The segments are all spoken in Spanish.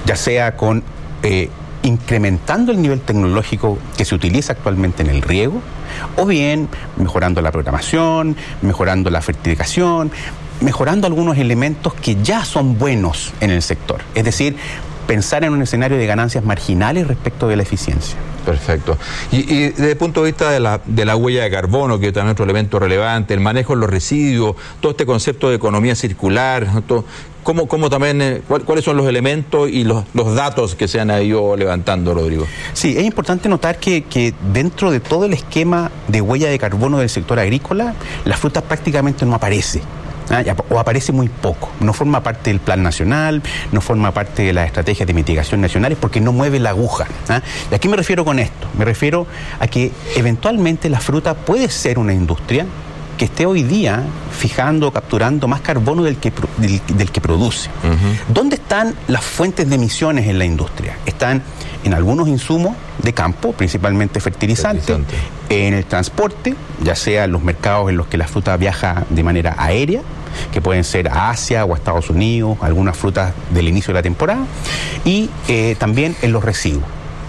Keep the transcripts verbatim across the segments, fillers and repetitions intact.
ya sea con eh, incrementando el nivel tecnológico que se utiliza actualmente en el riego, o bien mejorando la programación, mejorando la fertilización, mejorando algunos elementos que ya son buenos en el sector. Es decir, pensar en un escenario de ganancias marginales respecto de la eficiencia. Perfecto. Y, y desde el punto de vista de la, de la huella de carbono, que también es otro elemento relevante, el manejo de los residuos, todo este concepto de economía circular, ¿no? Todo, ¿cómo, cómo también, eh, cuál, cuáles son los elementos y los, los datos que se han ido levantando, Rodrigo? Sí, es importante notar que, que dentro de todo el esquema de huella de carbono del sector agrícola, la fruta prácticamente no aparece. ¿Ah? O aparece muy poco, no forma parte del plan nacional, no forma parte de las estrategias de mitigación nacionales porque no mueve la aguja. ¿Ah? ¿Y a qué me refiero con esto? Me refiero a que eventualmente la fruta puede ser una industria que esté hoy día fijando, capturando más carbono del que, del, del que produce. Uh-huh. ¿Dónde están las fuentes de emisiones en la industria? Están en algunos insumos de campo, principalmente fertilizantes, Fertilizante. en el transporte, ya sea en los mercados en los que la fruta viaja de manera aérea, que pueden ser a Asia o a Estados Unidos, algunas frutas del inicio de la temporada, y eh, también en los residuos.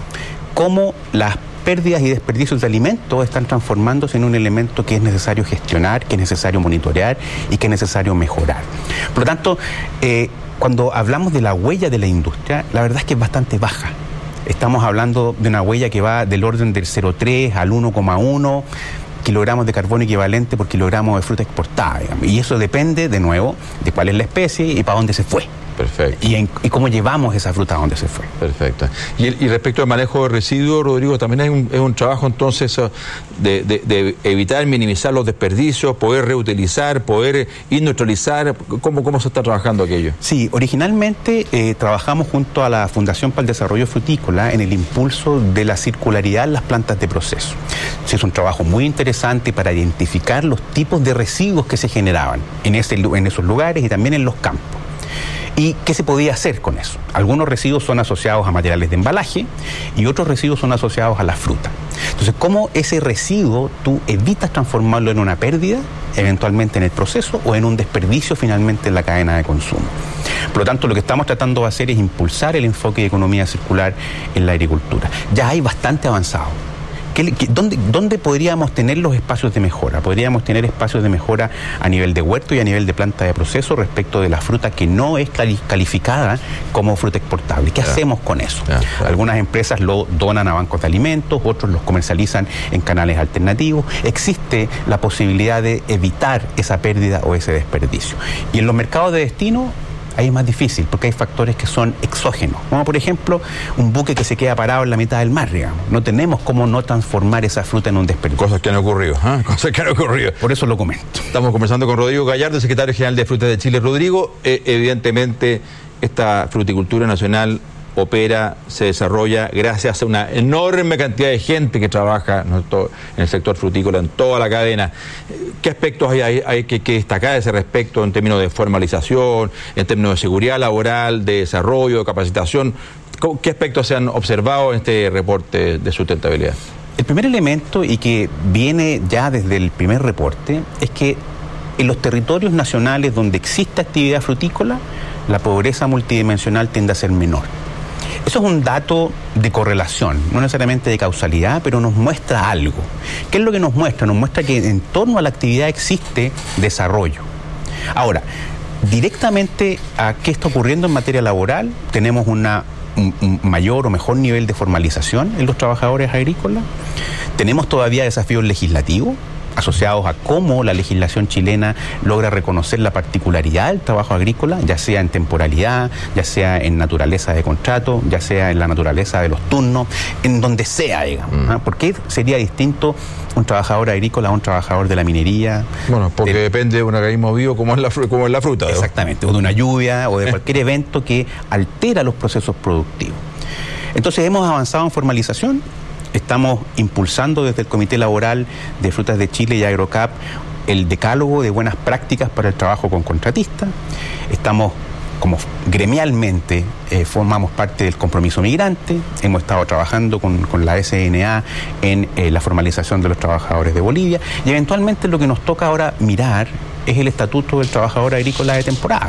Cómo las pérdidas y desperdicios de alimentos están transformándose en un elemento que es necesario gestionar, que es necesario monitorear y que es necesario mejorar. Por lo tanto, eh, cuando hablamos de la huella de la industria, la verdad es que es bastante baja. Estamos hablando de una huella que va del orden del cero coma tres al uno coma uno kilogramos de carbono equivalente por kilogramo de fruta exportada, digamos. Y eso depende, de nuevo, de cuál es la especie y para dónde se fue. Perfecto. Y, en, y cómo llevamos esa fruta a donde se fue. Perfecto. Y, el, y respecto al manejo de residuos, Rodrigo, también es un, es un trabajo entonces de, de, de evitar, minimizar los desperdicios, poder reutilizar, poder industrializar. ¿Cómo, cómo se está trabajando aquello? Sí, originalmente eh, trabajamos junto a la Fundación para el Desarrollo Frutícola en el impulso de la circularidad en las plantas de proceso. Sí, es un trabajo muy interesante para identificar los tipos de residuos que se generaban en, ese, en esos lugares y también en los campos. ¿Y qué se podía hacer con eso? Algunos residuos son asociados a materiales de embalaje y otros residuos son asociados a la fruta. Entonces, ¿cómo ese residuo tú evitas transformarlo en una pérdida, eventualmente en el proceso, o en un desperdicio finalmente en la cadena de consumo? Por lo tanto, lo que estamos tratando de hacer es impulsar el enfoque de economía circular en la agricultura. Ya hay bastante avanzado. ¿Qué, qué, dónde, ¿Dónde podríamos tener los espacios de mejora? Podríamos tener espacios de mejora a nivel de huerto y a nivel de planta de proceso respecto de la fruta que no es calificada como fruta exportable. ¿Qué yeah. hacemos con eso? Yeah, yeah. Algunas empresas lo donan a bancos de alimentos, otros los comercializan en canales alternativos. Existe la posibilidad de evitar esa pérdida o ese desperdicio. Y en los mercados de destino, ahí es más difícil porque hay factores que son exógenos, como por ejemplo un buque que se queda parado en la mitad del mar, digamos. No tenemos cómo no transformar esa fruta en un desperdicio. Cosas que han ocurrido, ¿eh? Cosas que han ocurrido. Por eso lo comento. Estamos conversando con Rodrigo Gallardo, secretario general de Frutas de Chile. Rodrigo, eh, evidentemente esta fruticultura nacional opera, se desarrolla gracias a una enorme cantidad de gente que trabaja en el sector frutícola, en toda la cadena. ¿Qué aspectos hay, hay, hay que, que destacar a ese respecto en términos de formalización, en términos de seguridad laboral, de desarrollo, de capacitación? ¿Qué aspectos se han observado en este reporte de sustentabilidad? El primer elemento, y que viene ya desde el primer reporte, es que en los territorios nacionales donde existe actividad frutícola, la pobreza multidimensional tiende a ser menor. Eso es un dato de correlación, no necesariamente de causalidad, pero nos muestra algo. ¿Qué es lo que nos muestra? Nos muestra que en torno a la actividad existe desarrollo. Ahora, directamente a qué está ocurriendo en materia laboral, tenemos una, un, un mayor o mejor nivel de formalización en los trabajadores agrícolas. Tenemos todavía desafíos legislativos asociados a cómo la legislación chilena logra reconocer la particularidad del trabajo agrícola, ya sea en temporalidad, ya sea en naturaleza de contrato, ya sea en la naturaleza de los turnos, en donde sea, digamos. Mm. ¿Ah? ¿Por qué sería distinto un trabajador agrícola a un trabajador de la minería? Bueno, porque de... depende de un organismo vivo como es la, como es la fruta. Exactamente, ¿no? O de una lluvia o de cualquier evento que altera los procesos productivos. Entonces hemos avanzado en formalización. Estamos impulsando desde el Comité Laboral de Frutas de Chile y AgroCap el decálogo de buenas prácticas para el trabajo con contratistas. Estamos, como gremialmente, eh, formamos parte del compromiso migrante. Hemos estado trabajando con, con la S N A en eh, la formalización de los trabajadores de Bolivia. Y eventualmente lo que nos toca ahora mirar es el estatuto del trabajador agrícola de temporada.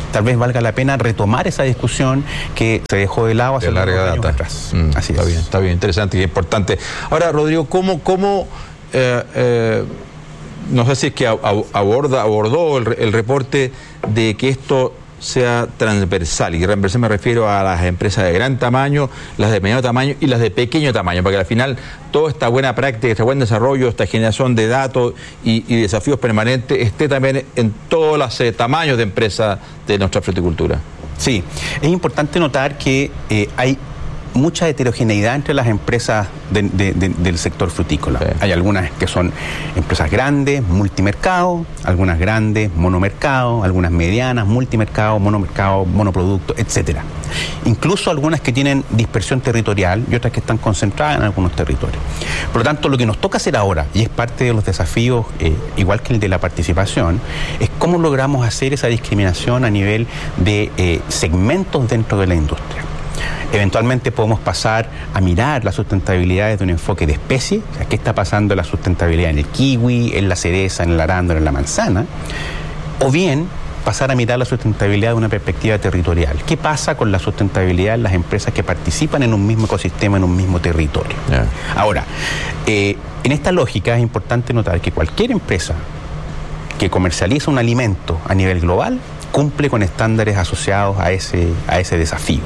tal vez valga la pena retomar esa discusión que se dejó de lado hace larga años data. atrás. Mm, Así está es. bien, está bien, interesante y importante. Ahora, Rodrigo, ¿cómo, cómo eh, eh, no sé si es que aborda, abordó el, el reporte de que esto sea transversal? Y transversal me refiero a las empresas de gran tamaño, las de mediano tamaño y las de pequeño tamaño, porque al final toda esta buena práctica, este buen desarrollo, esta generación de datos y, y desafíos permanentes esté también en todos los eh, tamaños de empresas de nuestra fruticultura. Sí, es importante notar que eh, hay mucha heterogeneidad entre las empresas de, de, de, del sector frutícola. Sí. Hay algunas que son empresas grandes, multimercado, algunas grandes, monomercado, algunas medianas, multimercado, monomercado, monoproducto, etcétera. Incluso algunas que tienen dispersión territorial y otras que están concentradas en algunos territorios. Por lo tanto, lo que nos toca hacer ahora, y es parte de los desafíos, eh, igual que el de la participación, es cómo logramos hacer esa discriminación a nivel de eh, segmentos dentro de la industria. Eventualmente podemos pasar a mirar la sustentabilidad desde un enfoque de especie, o sea, qué está pasando en la sustentabilidad en el kiwi, en la cereza, en el arándano, en la manzana, o bien pasar a mirar la sustentabilidad de una perspectiva territorial. ¿Qué pasa con la sustentabilidad en las empresas que participan en un mismo ecosistema, en un mismo territorio? Yeah. Ahora, eh, en esta lógica es importante notar que cualquier empresa que comercializa un alimento a nivel global cumple con estándares asociados a ese, a ese desafío.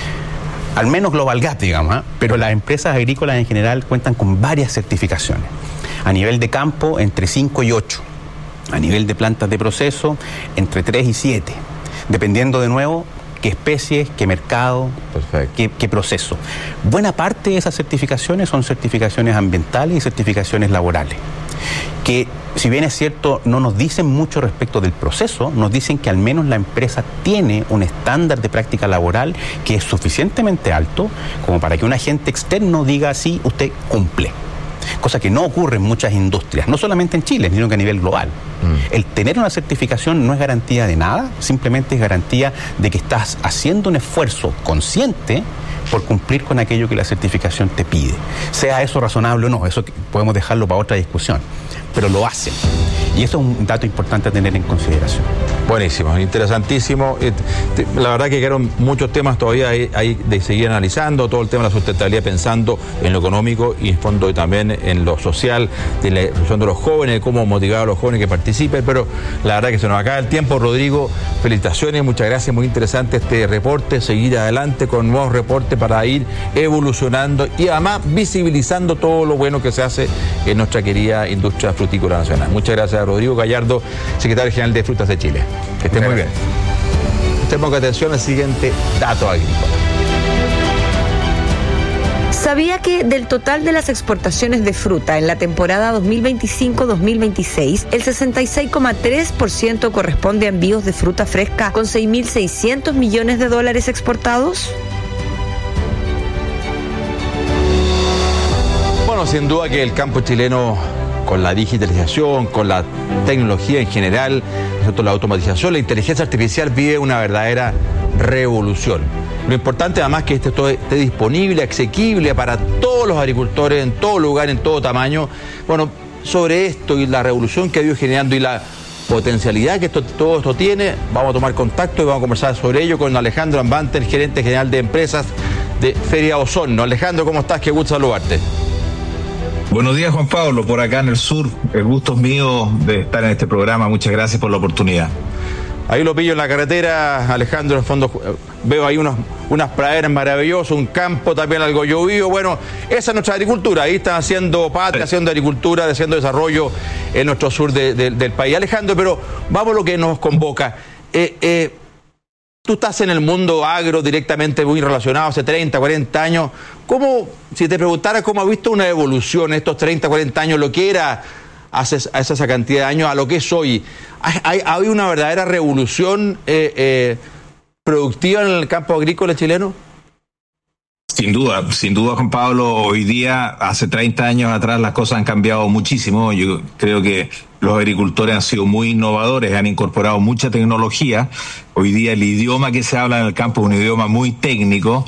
Al menos Global Gap, digamos, ¿eh? Pero las empresas agrícolas en general cuentan con varias certificaciones. A nivel de campo, entre cinco y ocho. A nivel de plantas de proceso, entre tres y siete. Dependiendo, de nuevo, qué especies, qué mercado, qué, qué proceso. Buena parte de esas certificaciones son certificaciones ambientales y certificaciones laborales, que, si bien es cierto, no nos dicen mucho respecto del proceso, nos dicen que al menos la empresa tiene un estándar de práctica laboral que es suficientemente alto como para que un agente externo diga sí, usted cumple. Cosa que no ocurre en muchas industrias, no solamente en Chile, sino que a nivel global. Mm. El tener una certificación no es garantía de nada, simplemente es garantía de que estás haciendo un esfuerzo consciente por cumplir con aquello que la certificación te pide. Sea eso razonable o no, eso podemos dejarlo para otra discusión, pero lo hacen. Y eso es un dato importante a tener en consideración. Buenísimo, interesantísimo. La verdad que quedaron muchos temas todavía ahí, ahí de seguir analizando, todo el tema de la sustentabilidad, pensando en lo económico y en fondo también en lo social, de la inclusión de los jóvenes, de cómo motivar a los jóvenes que participen, pero la verdad que se nos acaba el tiempo. Rodrigo, felicitaciones, muchas gracias, muy interesante este reporte, seguir adelante con nuevos reportes para ir evolucionando y además visibilizando todo lo bueno que se hace en nuestra querida industria frutícola nacional. Muchas gracias a Rodrigo Gallardo, secretario general de Frutas de Chile. Que esté muy bien. Prestemos atención al siguiente dato agrícola. ¿Sabía que del total de las exportaciones de fruta en la temporada dos mil veinticinco dos mil veintiséis, el sesenta y seis coma tres por ciento corresponde a envíos de fruta fresca con seis mil seiscientos millones de dólares exportados? Bueno, sin duda que el campo chileno, con la digitalización, con la tecnología en general, la automatización, la inteligencia artificial, vive una verdadera revolución. Lo importante además es que este todo esté disponible, asequible para todos los agricultores, en todo lugar, en todo tamaño. Bueno, sobre esto y la revolución que ha ido generando y la potencialidad que esto, todo esto tiene, vamos a tomar contacto y vamos a conversar sobre ello con Alejandro Ambante, el gerente general de empresas de Feria Osorno. Alejandro, ¿cómo estás? Qué gusto saludarte. Buenos días, Juan Pablo, por acá en el sur. El gusto es mío de estar en este programa. Muchas gracias por la oportunidad. Ahí lo pillo en la carretera, Alejandro, en el fondo veo ahí unos, unas praderas maravillosas, un campo también algo llovido. Bueno, esa es nuestra agricultura. Ahí están haciendo patria, haciendo agricultura, haciendo desarrollo en nuestro sur de, de, del país. Alejandro, pero vamos a lo que nos convoca. Eh, eh, Tú estás en el mundo agro directamente muy relacionado hace treinta, cuarenta años. ¿Cómo, si te preguntara cómo has visto una evolución en estos treinta, cuarenta años, lo que era hace, hace esa cantidad de años a lo que es hoy? ¿Ha, ha habido una verdadera revolución eh, eh, productiva en el campo agrícola chileno? Sin duda, sin duda, Juan Pablo. Hoy día, hace treinta años atrás, las cosas han cambiado muchísimo. Yo creo que los agricultores han sido muy innovadores, han incorporado mucha tecnología. Hoy día el idioma que se habla en el campo es un idioma muy técnico.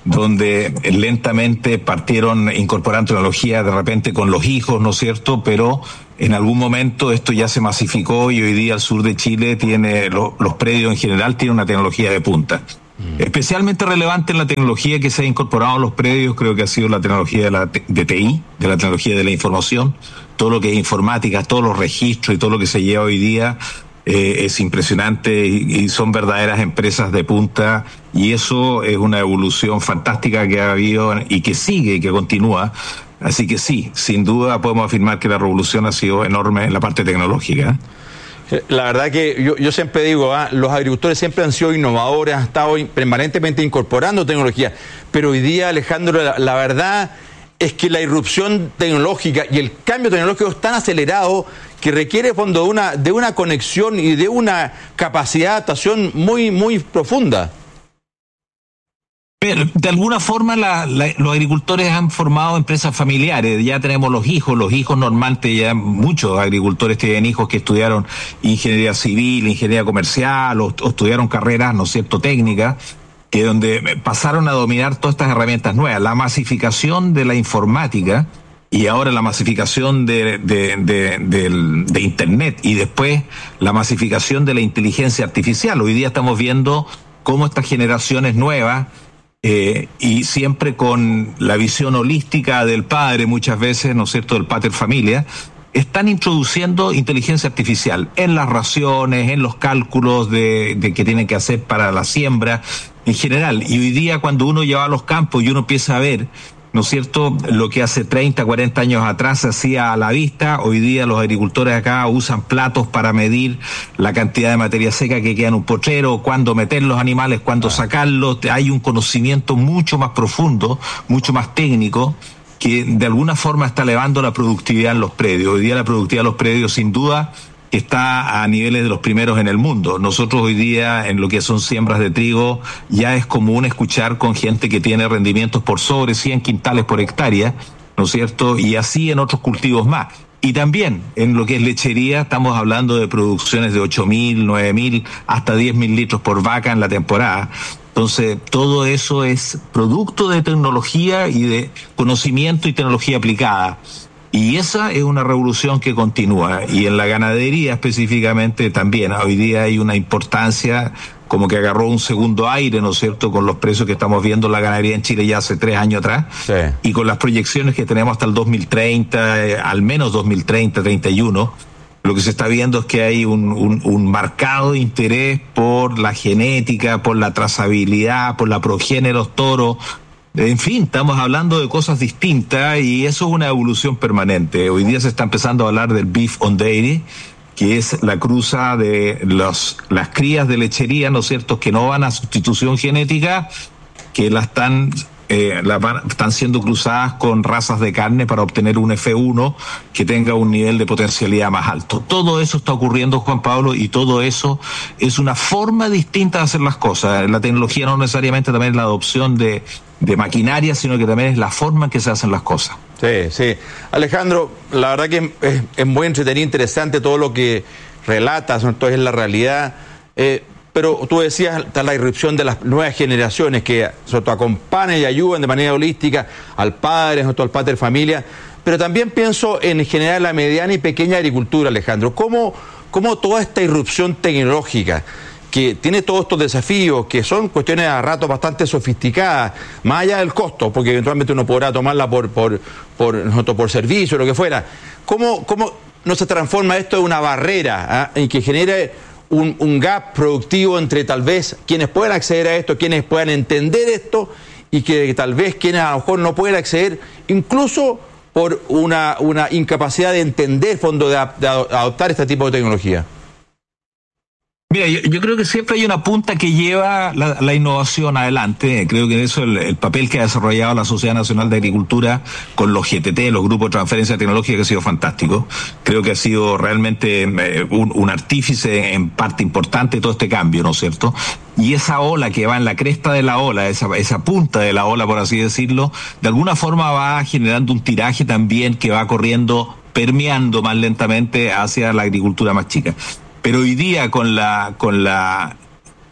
donde lentamente partieron incorporando tecnología de repente con los hijos, ¿no es cierto? Pero en algún momento esto ya se masificó y hoy día el sur de Chile tiene, lo, los predios en general tienen una tecnología de punta. Mm. Especialmente relevante en la tecnología que se ha incorporado a los predios, creo que ha sido la tecnología de la de T I, de la tecnología de la información, todo lo que es informática, todos los registros y todo lo que se lleva hoy día. Eh, es impresionante y, y son verdaderas empresas de punta, y eso es una evolución fantástica que ha habido y que sigue y que continúa. Así que sí, sin duda podemos afirmar que la revolución ha sido enorme en la parte tecnológica. La verdad que yo, yo siempre digo, ¿eh? los agricultores siempre han sido innovadores, han estado permanentemente incorporando tecnología, pero hoy día, Alejandro, la, la verdad es que la irrupción tecnológica y el cambio tecnológico es tan acelerado que requiere fondo de una, de una conexión y de una capacidad de adaptación muy, muy profunda. Pero de alguna forma la, la, los agricultores han formado empresas familiares, ya tenemos los hijos, los hijos normalmente, ya muchos agricultores tienen hijos que estudiaron ingeniería civil, ingeniería comercial o, o estudiaron carreras, ¿no es cierto?, técnicas, que donde pasaron a dominar todas estas herramientas nuevas, la masificación de la informática y ahora la masificación de, de, de, de, de Internet y después la masificación de la inteligencia artificial. Hoy día estamos viendo cómo estas generaciones nuevas, eh, y siempre con la visión holística del padre muchas veces, ¿no es cierto?, del pater familia, están introduciendo inteligencia artificial en las raciones, en los cálculos de, de que tienen que hacer para la siembra en general. Y hoy día cuando uno lleva a los campos y uno empieza a ver, ¿no es cierto?, lo que hace treinta, cuarenta años atrás se hacía a la vista, hoy día los agricultores acá usan platos para medir la cantidad de materia seca que queda en un potrero, cuándo meter los animales, cuándo sacarlos. Hay un conocimiento mucho más profundo, mucho más técnico, que de alguna forma está elevando la productividad en los predios. Hoy día la productividad de los predios sin duda está a niveles de los primeros en el mundo. Nosotros hoy día en lo que son siembras de trigo ya es común escuchar con gente que tiene rendimientos por sobre cien quintales por hectárea, ¿no es cierto? Y así en otros cultivos más. Y también en lo que es lechería estamos hablando de producciones de ocho mil, nueve mil, hasta diez mil litros por vaca en la temporada. Entonces, todo eso es producto de tecnología y de conocimiento y tecnología aplicada. Y esa es una revolución que continúa. Y en la ganadería específicamente también. Hoy día hay una importancia como que agarró un segundo aire, ¿no es cierto?, con los precios que estamos viendo en la ganadería en Chile ya hace tres años atrás. Sí. Y con las proyecciones que tenemos hasta el dos mil treinta, eh, al menos dos mil treinta, treinta y uno. Lo que se está viendo es que hay un, un, un marcado interés por la genética, por la trazabilidad, por la progenie de los toros. En fin, estamos hablando de cosas distintas y eso es una evolución permanente. Hoy día se está empezando a hablar del beef on dairy, que es la cruza de los, las crías de lechería, ¿no es cierto?, que no van a sustitución genética, que la están... Eh, la, están siendo cruzadas con razas de carne para obtener un F uno que tenga un nivel de potencialidad más alto. Todo eso está ocurriendo, Juan Pablo, y todo eso es una forma distinta de hacer las cosas. La tecnología no necesariamente también es la adopción de, de maquinaria, sino que también es la forma en que se hacen las cosas. Sí, sí. Alejandro, la verdad que es, es muy entretenido, interesante todo lo que relatas, entonces es la realidad. Eh, Pero tú decías, está la irrupción de las nuevas generaciones que sobre todo acompañan y ayudan de manera holística al padre, sobre todo al pater familia, pero también pienso en general la mediana y pequeña agricultura, Alejandro. ¿Cómo, cómo toda esta irrupción tecnológica que tiene todos estos desafíos, que son cuestiones a ratos bastante sofisticadas, más allá del costo, porque eventualmente uno podrá tomarla por, por, por, por, por servicio o lo que fuera, ¿cómo, cómo no se transforma esto en una barrera ¿eh? en que genere Un, un gap productivo entre tal vez quienes puedan acceder a esto, quienes puedan entender esto y que tal vez quienes a lo mejor no pueden acceder, incluso por una, una incapacidad de entender, fondo de, de adoptar este tipo de tecnología? Mira, yo, yo creo que siempre hay una punta que lleva la, la innovación adelante. Creo que eso el, el papel que ha desarrollado la Sociedad Nacional de Agricultura con los G T T, los grupos de transferencia tecnológica, que ha sido fantástico. Creo que ha sido realmente eh, un, un artífice en parte importante de todo este cambio, ¿no es cierto? Y esa ola que va en la cresta de la ola, esa, esa punta de la ola, por así decirlo, de alguna forma va generando un tiraje también que va corriendo, permeando más lentamente hacia la agricultura más chica. Pero hoy día con la con la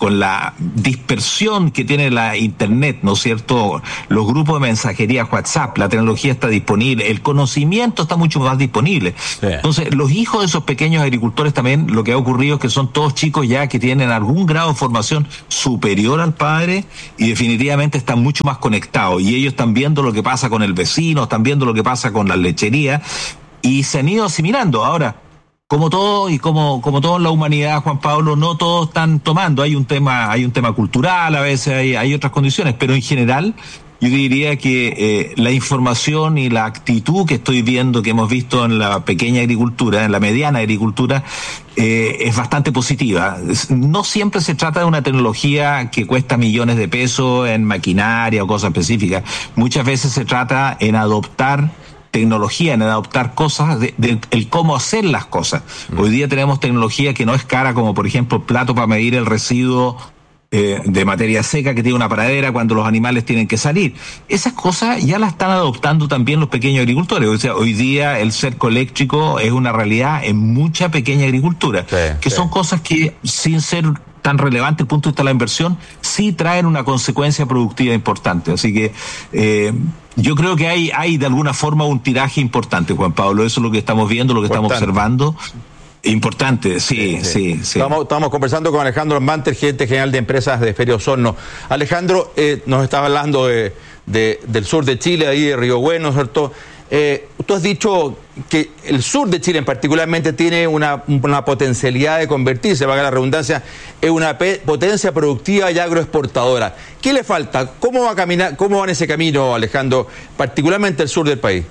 con la dispersión que tiene la Internet, ¿no es cierto? Los grupos de mensajería WhatsApp, la tecnología está disponible, el conocimiento está mucho más disponible. Sí. Entonces, los hijos de esos pequeños agricultores también, lo que ha ocurrido es que son todos chicos ya que tienen algún grado de formación superior al padre y definitivamente están mucho más conectados. Y ellos están viendo lo que pasa con el vecino, están viendo lo que pasa con las lecherías y se han ido asimilando. Ahora, como todo y como como todo en la humanidad, Juan Pablo, no todos están tomando. Hay un tema hay un tema cultural, a veces hay, hay otras condiciones, pero en general yo diría que eh, la información y la actitud que estoy viendo, que hemos visto en la pequeña agricultura, en la mediana agricultura, eh, es bastante positiva. No siempre se trata de una tecnología que cuesta millones de pesos en maquinaria o cosas específicas. Muchas veces se trata en adoptar tecnología, en adoptar cosas, de, de el cómo hacer las cosas. Mm. Hoy día tenemos tecnología que no es cara, como por ejemplo el plato para medir el residuo eh, de materia seca que tiene una paradera cuando los animales tienen que salir. Esas cosas ya las están adoptando también los pequeños agricultores. O sea, hoy día el cerco eléctrico es una realidad en mucha pequeña agricultura, sí, que sí. son cosas que, sin ser tan relevante desde el punto de vista de la inversión, sí traen una consecuencia productiva importante. Así que eh, yo creo que hay, hay de alguna forma un tiraje importante, Juan Pablo. Eso es lo que estamos viendo, lo que importante. estamos observando. Importante, sí, sí, sí. sí. Estamos, estamos conversando con Alejandro Manter, gerente general de empresas de Feria Osorno. Alejandro, eh, nos estaba hablando de, de, del sur de Chile, ahí de Río Bueno, ¿cierto? Eh, tú has dicho que el sur de Chile en particularmente tiene una, una potencialidad de convertirse, valga la redundancia, en una pe- potencia productiva y agroexportadora. ¿Qué le falta? ¿Cómo va a caminar, cómo va en ese camino, Alejandro, particularmente el sur del país?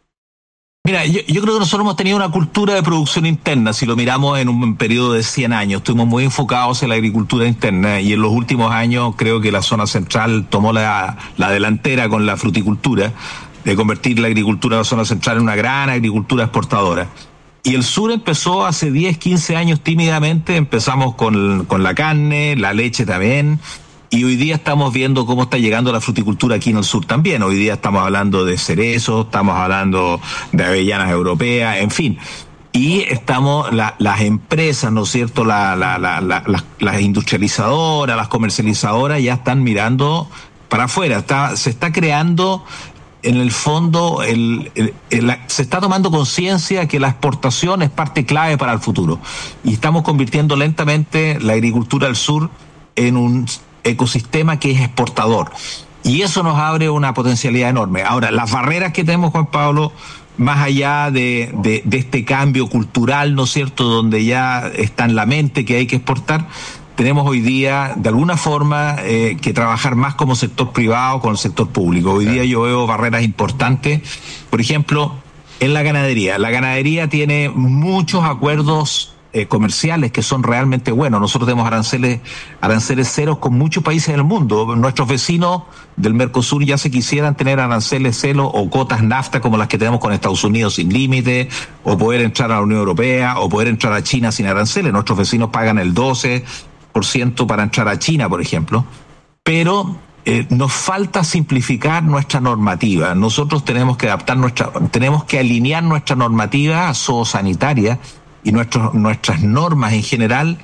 Mira, yo, yo creo que nosotros hemos tenido una cultura de producción interna, si lo miramos en un periodo de cien años, estuvimos muy enfocados en la agricultura interna y en los últimos años creo que la zona central tomó la, la delantera con la fruticultura, de convertir la agricultura de la zona central en una gran agricultura exportadora. Y el sur empezó hace diez, quince años tímidamente, empezamos con, con la carne, la leche también, y hoy día estamos viendo cómo está llegando la fruticultura aquí en el sur también. Hoy día estamos hablando de cerezos, estamos hablando de avellanas europeas, en fin. Y estamos, la, las empresas, ¿no es cierto?, la, la, la, la, las, las industrializadoras, las comercializadoras ya están mirando para afuera. Está, se está creando... En el fondo, el, el, el, se está tomando conciencia que la exportación es parte clave para el futuro. Y estamos convirtiendo lentamente la agricultura del sur en un ecosistema que es exportador. Y eso nos abre una potencialidad enorme. Ahora, las barreras que tenemos, Juan Pablo, más allá de, de, de este cambio cultural, ¿no es cierto?, donde ya está en la mente que hay que exportar, tenemos hoy día, de alguna forma, eh, que trabajar más como sector privado con el sector público. Hoy día yo veo barreras importantes, por ejemplo, en la ganadería. La ganadería tiene muchos acuerdos eh, comerciales que son realmente buenos. Nosotros tenemos aranceles, aranceles ceros con muchos países del mundo. Nuestros vecinos del Mercosur ya se quisieran tener aranceles ceros o cotas NAFTA como las que tenemos con Estados Unidos sin límite, o poder entrar a la Unión Europea, o poder entrar a China sin aranceles. Nuestros vecinos pagan el doce por ciento para entrar a China, por ejemplo, pero eh, nos falta simplificar nuestra normativa. Nosotros tenemos que adaptar nuestra, tenemos que alinear nuestra normativa zoosanitaria y nuestros, nuestras normas en general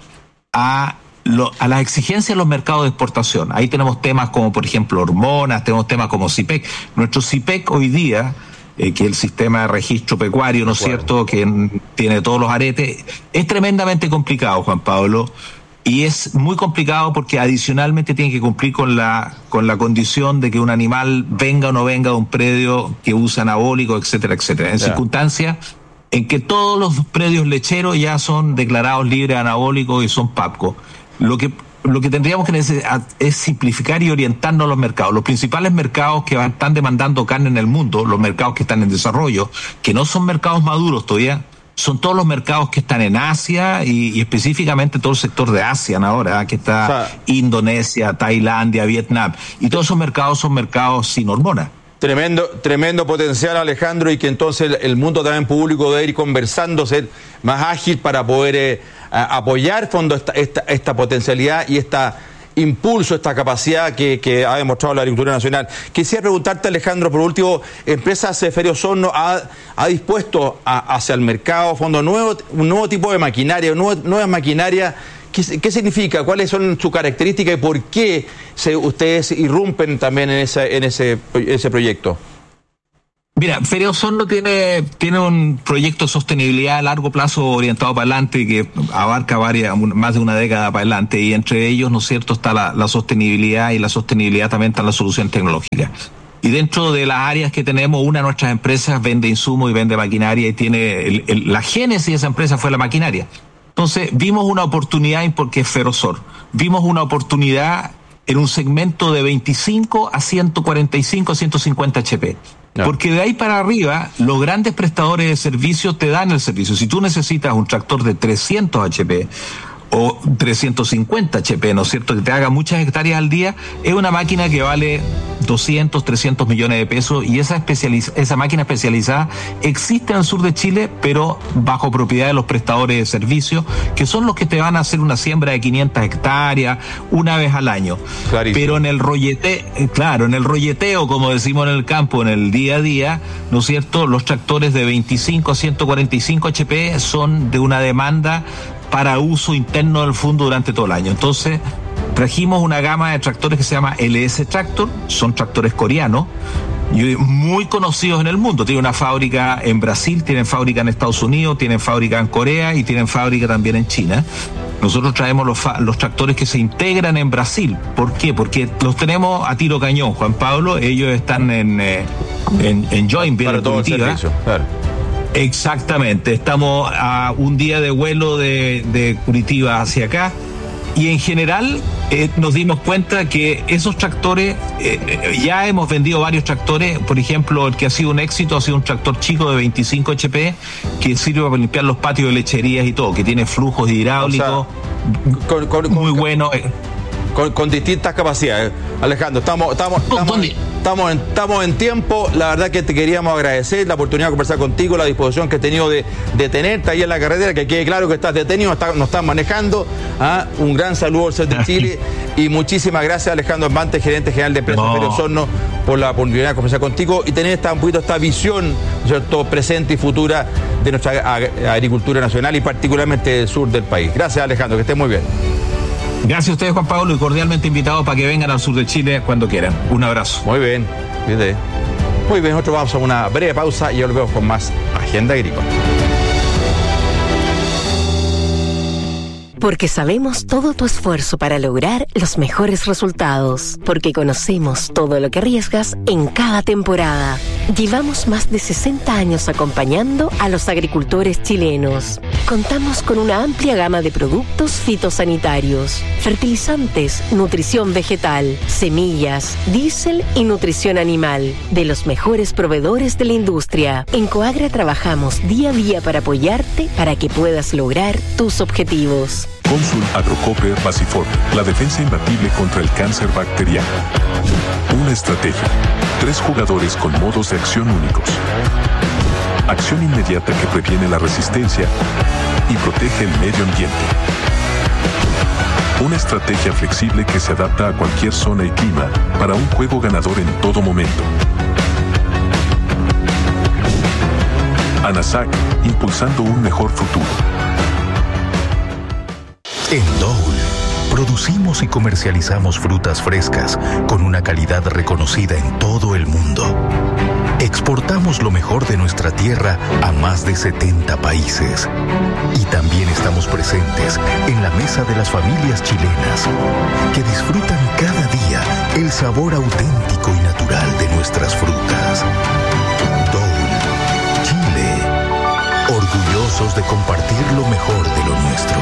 a, lo, a las exigencias de los mercados de exportación. Ahí tenemos temas como, por ejemplo, hormonas, tenemos temas como C I P E C. Nuestro C I P E C hoy día, eh, que es el sistema de registro pecuario, ¿no es cierto?, que tiene todos los aretes, es tremendamente complicado, Juan Pablo. Y es muy complicado porque adicionalmente tiene que cumplir con la con la condición de que un animal venga o no venga de un predio que usa anabólicos, etcétera, etcétera. En yeah. circunstancias en que todos los predios lecheros ya son declarados libres de anabólicos y son PAPCO. Lo que lo que tendríamos que necesitar es simplificar y orientarnos a los mercados. Los principales mercados que van, están demandando carne en el mundo, los mercados que están en desarrollo, que no son mercados maduros todavía, son todos los mercados que están en Asia y, y específicamente todo el sector de ASEAN ahora, que está, o sea, Indonesia, Tailandia, Vietnam. Y todos esos mercados son mercados sin hormonas. Tremendo, tremendo potencial, Alejandro, y que entonces el, el mundo también público debe ir conversando, ser más ágil para poder eh, apoyar fondo esta, esta, esta potencialidad y esta impulso, esta capacidad que, que ha demostrado la agricultura nacional. Quisiera preguntarte, Alejandro, por último, Empresas Feria Osorno ha, ha dispuesto a, hacia el mercado fondo nuevo, un nuevo tipo de maquinaria, nuevo, nuevas maquinarias. ¿qué, qué significa? ¿Cuáles son sus características y por qué se, ustedes irrumpen también en, esa, en ese, ese proyecto? Mira, Feria Osorno tiene, tiene un proyecto de sostenibilidad a largo plazo orientado para adelante que abarca varias, más de una década para adelante, y entre ellos, ¿no es cierto?, está la, la sostenibilidad, y la sostenibilidad también está en la solución tecnológica. Y dentro de las áreas que tenemos, una de nuestras empresas vende insumos y vende maquinaria, y tiene el, el, la génesis de esa empresa fue la maquinaria. Entonces vimos una oportunidad, porque es Ferrosor, vimos una oportunidad en un segmento de veinticinco a ciento cuarenta y cinco a ciento cincuenta H P. No. Porque de ahí para arriba, los grandes prestadores de servicios te dan el servicio. Si tú necesitas un tractor de trescientos H P o trescientos cincuenta H P, ¿no es cierto?, que te haga muchas hectáreas al día, es una máquina que vale doscientos, trescientos millones de pesos, y esa especializ- esa máquina especializada existe en el sur de Chile, pero bajo propiedad de los prestadores de servicios, que son los que te van a hacer una siembra de quinientas hectáreas una vez al año. Clarísimo. Pero en el rolleteo, claro, en el rolleteo, como decimos en el campo, en el día a día, ¿no es cierto?, los tractores de veinticinco a ciento cuarenta y cinco H P son de una demanda para uso interno del fondo durante todo el año. Entonces, trajimos una gama de tractores que se llama L S Tractor, son tractores coreanos, y muy conocidos en el mundo. Tienen una fábrica en Brasil, tienen fábrica en Estados Unidos, tienen fábrica en Corea y tienen fábrica también en China. Nosotros traemos los, fa- los tractores que se integran en Brasil. ¿Por qué? Porque los tenemos a tiro cañón, Juan Pablo. Ellos están en, eh, en, en Joinville, en Curitiba. Claro. Exactamente, estamos a un día de vuelo de, de Curitiba hacia acá, y en general eh, nos dimos cuenta que esos tractores, eh, ya hemos vendido varios tractores. Por ejemplo, el que ha sido un éxito ha sido un tractor chico de veinticinco H P que sirve para limpiar los patios de lecherías y todo, que tiene flujos hidráulicos, o sea, con, con, muy bueno. Eh. Con, con distintas capacidades. Alejandro, estamos, estamos, estamos, estamos, en, estamos en tiempo. La verdad que te queríamos agradecer la oportunidad de conversar contigo, la disposición que he tenido de, de tenerte ahí en la carretera, que quede claro que estás detenido, está, nos estás manejando. ¿Ah? Un gran saludo al C E R de Chile y muchísimas gracias, Alejandro Ambante, gerente general de Empresas no. Feria Osorno, por la oportunidad de conversar contigo y tener esta, un poquito esta visión, ¿cierto?, presente y futura de nuestra agricultura nacional y particularmente del sur del país. Gracias, Alejandro, que estés muy bien. Gracias a ustedes, Juan Pablo, y cordialmente invitados para que vengan al sur de Chile cuando quieran. Un abrazo. Muy bien. Muy bien, nosotros vamos a una breve pausa y volvemos con más Agenda Agrícola. Porque sabemos todo tu esfuerzo para lograr los mejores resultados. Porque conocemos todo lo que arriesgas en cada temporada. Llevamos más de sesenta años acompañando a los agricultores chilenos. Contamos con una amplia gama de productos fitosanitarios, fertilizantes, nutrición vegetal, semillas, diésel y nutrición animal, de los mejores proveedores de la industria. En Coagra trabajamos día a día para apoyarte para que puedas lograr tus objetivos. Consul Agrocoper Basiform, la defensa imbatible contra el cáncer bacteriano. Una estrategia. Tres jugadores con modos de acción únicos. Acción inmediata que previene la resistencia y protege el medio ambiente. Una estrategia flexible que se adapta a cualquier zona y clima para un juego ganador en todo momento. ANASAC, impulsando un mejor futuro. En Dole, producimos y comercializamos frutas frescas con una calidad reconocida en todo el mundo. Exportamos lo mejor de nuestra tierra a más de setenta países. Y también estamos presentes en la mesa de las familias chilenas, que disfrutan cada día el sabor auténtico y natural de nuestras frutas. Dole, Chile, orgullosos de compartir lo mejor de lo nuestro.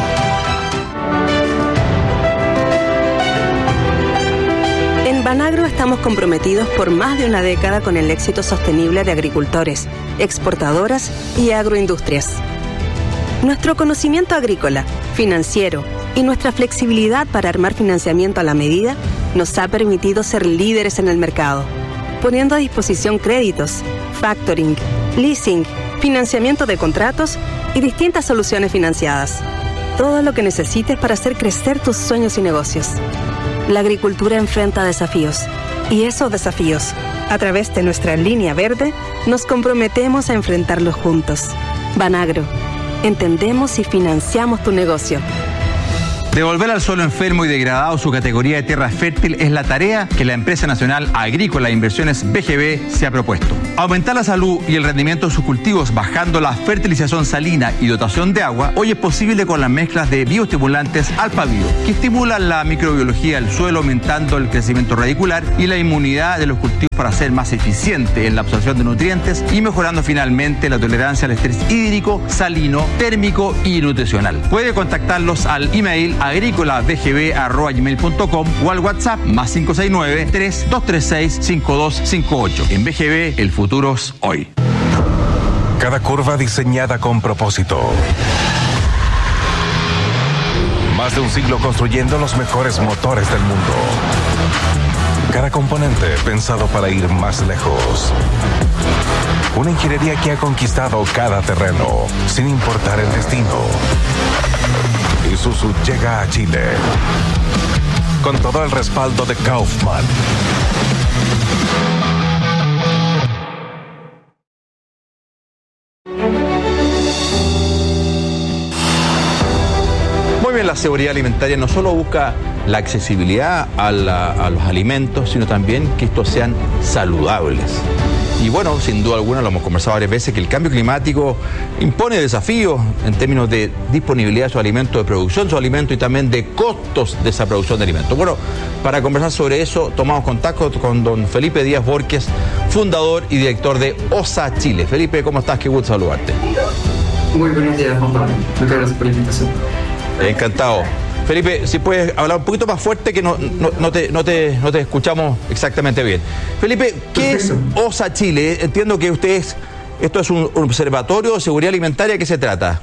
En Banagro estamos comprometidos por más de una década con el éxito sostenible de agricultores, exportadoras y agroindustrias. Nuestro conocimiento agrícola, financiero y nuestra flexibilidad para armar financiamiento a la medida nos ha permitido ser líderes en el mercado, poniendo a disposición créditos, factoring, leasing, financiamiento de contratos y distintas soluciones financiadas. Todo lo que necesites para hacer crecer tus sueños y negocios. La agricultura enfrenta desafíos, y esos desafíos, a través de nuestra línea verde, nos comprometemos a enfrentarlos juntos. Banagro, entendemos y financiamos tu negocio. Devolver al suelo enfermo y degradado su categoría de tierra fértil es la tarea que la Empresa Nacional Agrícola e Inversiones B G B se ha propuesto. Aumentar la salud y el rendimiento de sus cultivos bajando la fertilización salina y dotación de agua hoy es posible con las mezclas de bioestimulantes Alphabio, que estimulan la microbiología del suelo aumentando el crecimiento radicular y la inmunidad de los cultivos para ser más eficiente en la absorción de nutrientes y mejorando finalmente la tolerancia al estrés hídrico, salino, térmico y nutricional. Puede contactarlos al email agrícola b g b arroba gmail punto com o al WhatsApp más cinco seis nueve, tres dos tres seis, cinco dos cinco ocho. En B G B, el futuro es hoy. Cada curva diseñada con propósito. Más de un siglo construyendo los mejores motores del mundo. Cada componente pensado para ir más lejos. Una ingeniería que ha conquistado cada terreno, sin importar el destino. Isuzu llega a Chile con todo el respaldo de Kaufman. Muy bien, la seguridad alimentaria no solo busca la accesibilidad a, la, a los alimentos, sino también que estos sean saludables. Y bueno, sin duda alguna, lo hemos conversado varias veces, que el cambio climático impone desafíos en términos de disponibilidad de sus alimentos, de producción de sus alimentos y también de costos de esa producción de alimentos. Bueno, para conversar sobre eso, tomamos contacto con don Felipe Díaz Borges, fundador y director de OSA Chile. Felipe, ¿cómo estás? Qué gusto saludarte. Muy buenos días, Juan Pablo. Muchas gracias por la invitación. Encantado. Felipe, si puedes hablar un poquito más fuerte, que no, no, no, te, no, te, no te escuchamos exactamente bien. Felipe, ¿qué Perfecto. es OSA Chile? Entiendo que ustedes, esto es un observatorio de seguridad alimentaria, ¿de qué se trata?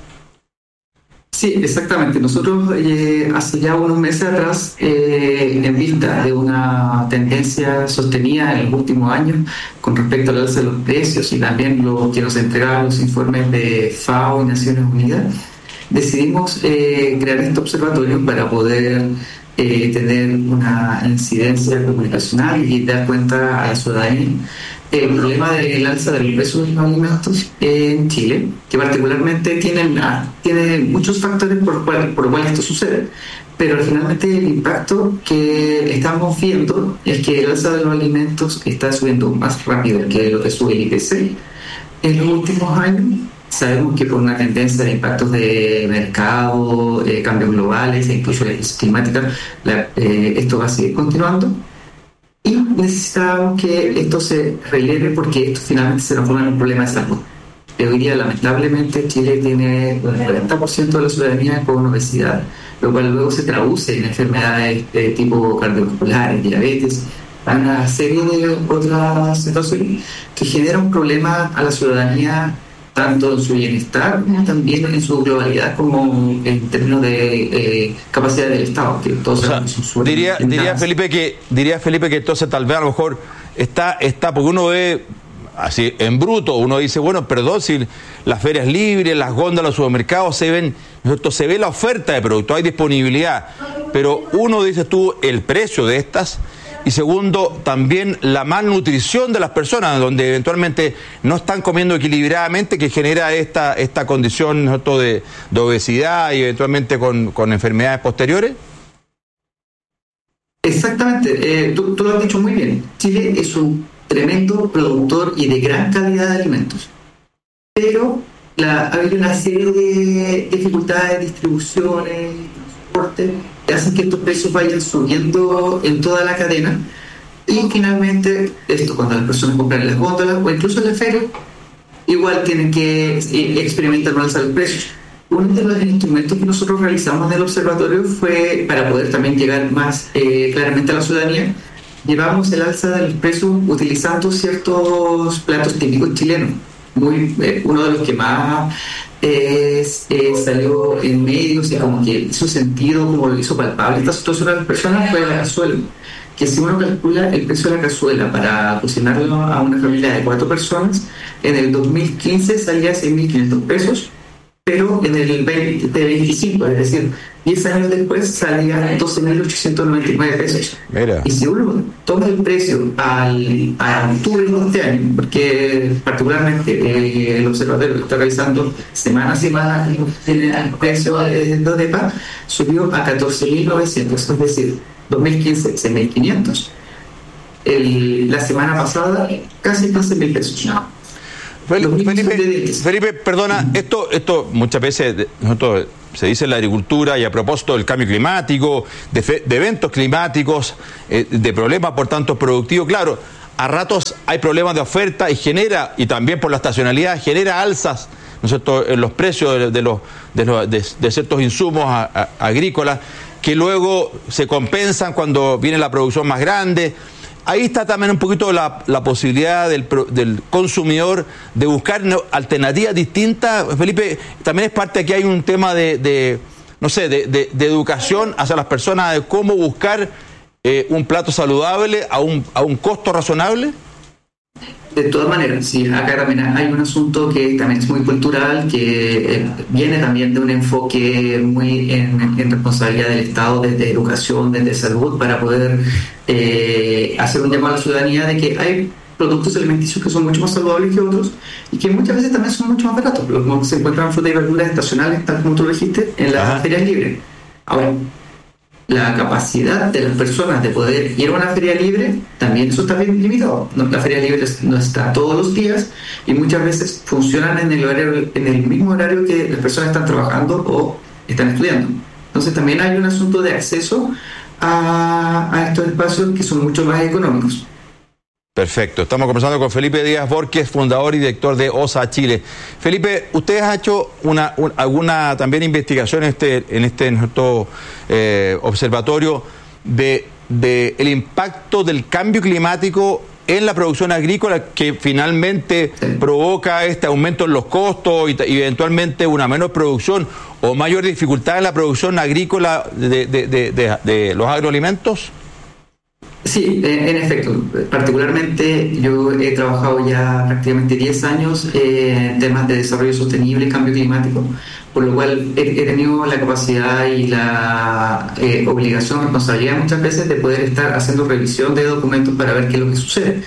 Sí, exactamente. Nosotros eh, hace ya unos meses atrás, eh, en vista de una tendencia sostenida en los últimos años con respecto al alza de los precios y también lo que nos entregaban los informes de F A O y Naciones Unidas, decidimos eh, crear este observatorio para poder eh, tener una incidencia comunicacional y dar cuenta a la ciudadanía el problema del alza del precio de los alimentos en Chile, que particularmente tiene, tiene muchos factores por los cuales, por los cuales esto sucede, pero finalmente el impacto que estamos viendo es que el alza de los alimentos está subiendo más rápido que lo que sube el I P C en los últimos años. Sabemos que por una tendencia de impactos de mercado, eh, cambios globales e incluso la crisis climática, la, eh, esto va a seguir continuando. Y necesitamos que esto se releve porque esto finalmente se transforma en un problema de salud. Hoy día, lamentablemente, Chile tiene el cuarenta por ciento de la ciudadanía con obesidad, lo cual luego se traduce en enfermedades de tipo cardiovasculares, diabetes, una serie de otras situaciones que generan un problema a la ciudadanía tanto en su bienestar como también en su globalidad, como en términos de eh, capacidad del Estado. Que todos o sea, diría, diría Felipe que diría Felipe que entonces tal vez a lo mejor está, está porque uno ve así en bruto, uno dice, bueno, perdón, si las ferias libres, las góndolas, los supermercados se ven, se ve la oferta de productos, hay disponibilidad, pero uno, dices tú, el precio de estas. Y segundo, también la malnutrición de las personas, donde eventualmente no están comiendo equilibradamente, que genera esta, esta condición, ¿no?, de, de obesidad y eventualmente con, con enfermedades posteriores. Exactamente, eh, tú, tú lo has dicho muy bien. Chile es un tremendo productor y de gran calidad de alimentos, pero la, ha habido una serie de dificultades, distribuciones, transporte, que hacen que estos precios vayan subiendo en toda la cadena y finalmente esto, cuando las personas compran en las góndolas o incluso en la feria, igual tienen que experimentar un alza de precios. Uno de los instrumentos que nosotros realizamos en el observatorio fue, para poder también llegar más eh, claramente a la ciudadanía, llevamos el alza de los precios utilizando ciertos platos típicos chilenos. Muy, eh, uno de los que más eh, eh, salió en medios y como que hizo sentido, como lo hizo palpable esta situación a las personas, fue la cazuela. Que si uno calcula el precio de la cazuela para cocinarlo a una familia de cuatro personas, en el dos mil quince salía seis mil quinientos pesos pero en el veinte veinticinco, es decir, diez años después, salía doce mil ochocientos noventa y nueve pesos. Mira. Y si uno toma el precio al, a octubre de este año, porque particularmente eh, el observatorio está revisando semana a semana el precio de ODEPA, subió a catorce mil novecientos, es decir, dos mil quince, seis mil quinientos. El, la semana pasada, casi quince mil pesos. Felipe, Felipe, Felipe, perdona, esto, esto muchas veces nosotros, se dice en la agricultura, y a propósito del cambio climático, de, fe, de eventos climáticos, eh, de problemas por tanto productivos, claro, a ratos hay problemas de oferta y genera, y también por la estacionalidad, genera alzas, ¿no es cierto?, en los precios de, de, los, de, los, de, de ciertos insumos a, a, agrícolas, que luego se compensan cuando viene la producción más grande. Ahí está también un poquito la, la posibilidad del, del consumidor de buscar alternativas distintas. Felipe, también es parte de que hay un tema de, de no sé, de, de, de educación hacia las personas de cómo buscar eh, un plato saludable a un, a un costo razonable. De todas maneras, sí, acá también hay un asunto que también es muy cultural, que eh, viene también de un enfoque muy en, en responsabilidad del Estado, desde educación, desde salud, para poder eh, hacer un llamado a la ciudadanía de que hay productos alimenticios que son mucho más saludables que otros y que muchas veces también son mucho más baratos, como se encuentran frutas y verduras estacionales, tal como tú lo dijiste, en las Ajá. ferias libres. Ahora, la capacidad de las personas de poder ir a una feria libre, también eso está bien limitado. No, la feria libre no está todos los días y muchas veces funcionan en el horario, en el mismo horario que las personas están trabajando o están estudiando. Entonces también hay un asunto de acceso a, a estos espacios que son mucho más económicos. Perfecto. Estamos conversando con Felipe Díaz Borges, fundador y director de O S A Chile. Felipe, ¿ustedes han hecho una, un, alguna también investigación en este, en este nuestro eh, observatorio de, de el impacto del cambio climático en la producción agrícola que finalmente sí. provoca este aumento en los costos y, y eventualmente una menor producción o mayor dificultad en la producción agrícola de, de, de, de, de los agroalimentos? Sí, en efecto. Particularmente yo he trabajado ya prácticamente diez años eh, en temas de desarrollo sostenible y cambio climático, por lo cual he, he tenido la capacidad y la eh, obligación, responsabilidad muchas veces de poder estar haciendo revisión de documentos para ver qué es lo que sucede.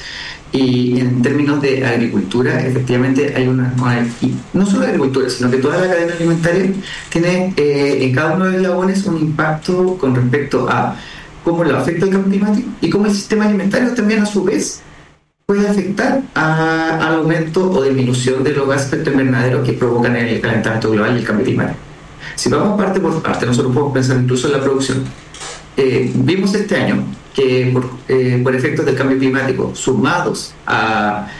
Y en términos de agricultura, efectivamente hay una, y no solo de agricultura, sino que toda la cadena alimentaria tiene eh, en cada uno de los eslabones un impacto con respecto a cómo le afecta el cambio climático y cómo el sistema alimentario también a su vez puede afectar a, al aumento o disminución de los gases de efecto invernadero que provocan el calentamiento global y el cambio climático. Si vamos parte por parte, nosotros podemos pensar incluso en la producción. Eh, vimos este año que por, eh, por efectos del cambio climático sumados a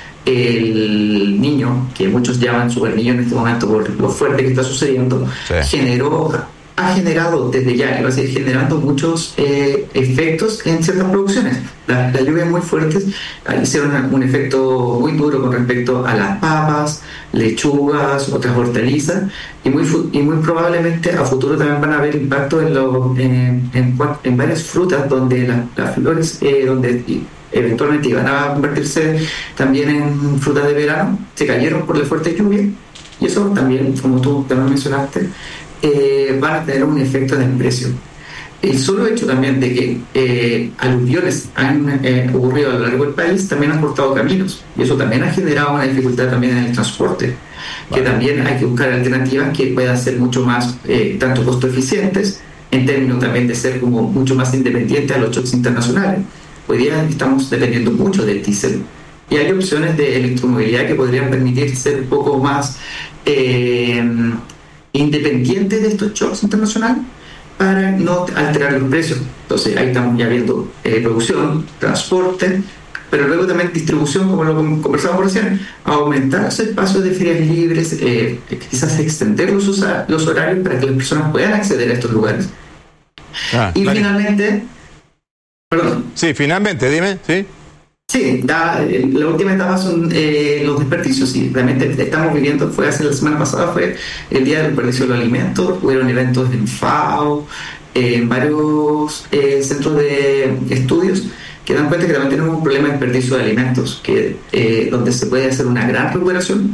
el niño, que muchos llaman super niño en este momento por lo fuerte que está sucediendo, sí. generó ha generado desde ya, va a seguir generando muchos eh, efectos en ciertas producciones. Las la lluvias muy fuertes hicieron un efecto muy duro con respecto a las papas, lechugas, otras hortalizas, y muy, y muy probablemente a futuro también van a haber impacto en, lo, en, en, en varias frutas donde la, las flores, eh, donde eventualmente iban a convertirse también en frutas de verano, se cayeron por la fuerte lluvia, y eso también, como tú también mencionaste, Eh, van a tener un efecto en el precio. El solo hecho también de que eh, aluviones han eh, ocurrido a lo largo del país también han cortado caminos y eso también ha generado una dificultad también en el transporte, vale. que también hay que buscar alternativas que puedan ser mucho más eh, tanto costo eficientes en términos también de ser como mucho más independientes a los shocks internacionales. Hoy día estamos dependiendo mucho del diésel y hay opciones de electromovilidad que podrían permitir ser un poco más eh, independiente de estos shocks internacionales para no alterar los precios. Entonces ahí estamos ya viendo eh, producción, transporte, pero luego también distribución, como lo conversamos recién, aumentar los espacios de ferias libres, eh, quizás extender los, los horarios para que las personas puedan acceder a estos lugares. Ah, y vale. finalmente, perdón. Sí, finalmente, dime, sí. Sí, da, la última etapa son eh, los desperdicios. Sí, realmente estamos viviendo, fue hace la semana pasada, fue el día del desperdicio de los alimentos, hubieron eventos en FAO, eh, en varios eh, centros de estudios que dan cuenta que también tenemos un problema de desperdicio de alimentos, que eh, donde se puede hacer una gran recuperación,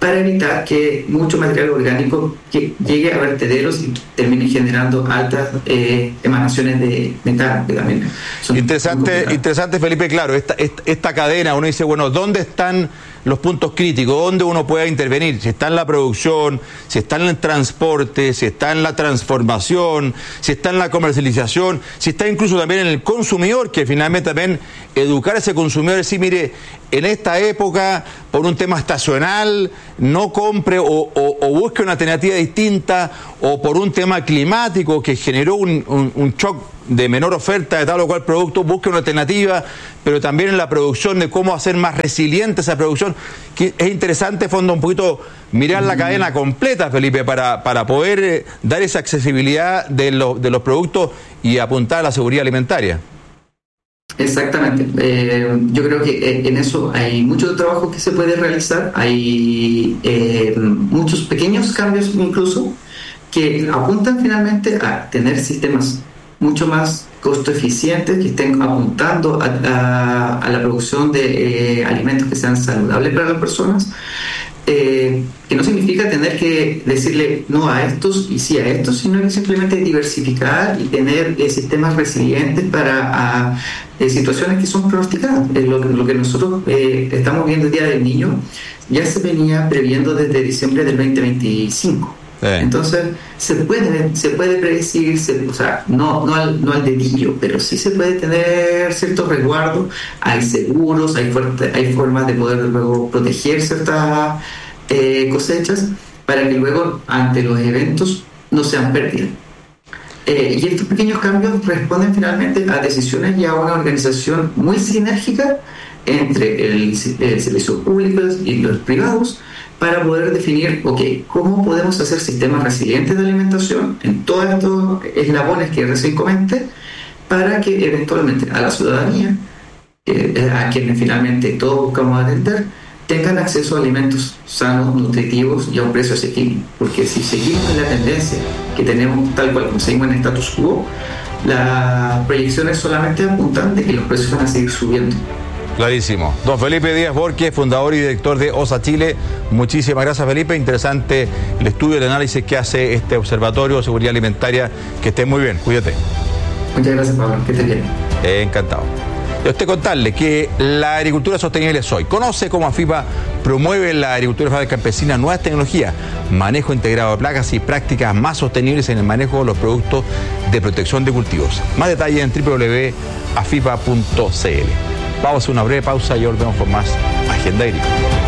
para evitar que mucho material orgánico que llegue a vertederos y termine generando altas eh, emanaciones de metano, que también son interesante, interesante, Felipe, claro, esta, esta, esta cadena, uno dice, bueno, ¿dónde están los puntos críticos? ¿Dónde uno puede intervenir? Si está en la producción, si está en el transporte, si está en la transformación, si está en la comercialización, si está incluso también en el consumidor, que finalmente también educar a ese consumidor, decir, mire, en esta época, por un tema estacional, no compre o, o, o busque una alternativa distinta, o por un tema climático que generó un, un, un shock de menor oferta de tal o cual producto, busque una alternativa, pero también en la producción de cómo hacer más resiliente esa producción, que es interesante, fondo, un poquito mirar la cadena completa, Felipe, para, para poder eh, dar esa accesibilidad de, lo, de los productos y apuntar a la seguridad alimentaria. Exactamente. Eh, yo creo que en eso hay mucho trabajo que se puede realizar, hay eh, muchos pequeños cambios incluso que apuntan finalmente a tener sistemas mucho más costo eficientes, que estén apuntando a, a, a la producción de eh, alimentos que sean saludables para las personas, eh, que no significa tener que decirle no a estos y sí a estos, sino que simplemente diversificar y tener eh, sistemas resilientes para a, eh, situaciones que son pronosticadas. Eh, lo, lo que nosotros eh, estamos viendo el Día del Niño ya se venía previendo desde diciembre del veinte veinticinco. Entonces se puede se puede predecir, se, o sea, no no al, no al dedillo, pero sí se puede tener ciertos resguardos, hay seguros, hay fuerte, hay formas de poder luego proteger ciertas eh, cosechas para que luego ante los eventos no sean pérdidas. Eh, y estos pequeños cambios responden finalmente a decisiones y a una organización muy sinérgica entre el, el servicio público y los privados, para poder definir, ok, cómo podemos hacer sistemas resilientes de alimentación en todos estos eslabones que recién comenté, para que eventualmente a la ciudadanía, eh, a quienes finalmente todos buscamos atender, tengan acceso a alimentos sanos, nutritivos y a un precio asequible. Porque si seguimos en la tendencia que tenemos tal cual como seguimos en status quo, las proyecciones solamente apuntan de que los precios van a seguir subiendo. Clarísimo. Don Felipe Díaz Borges, fundador y director de O S A Chile. Muchísimas gracias, Felipe. Interesante el estudio y el análisis que hace este Observatorio de Seguridad Alimentaria. Que esté muy bien. Cuídate. Muchas gracias, Pablo. Que esté bien. Eh, encantado. Y a usted contarle que la agricultura sostenible es hoy. Conoce cómo AFIPA promueve en la agricultura familiar campesina nuevas tecnologías, manejo integrado de plagas y prácticas más sostenibles en el manejo de los productos de protección de cultivos. Más detalles en doble u doble u doble u punto afipa punto c l. Vamos a hacer una breve pausa y volvemos con más Agenda Agrícola.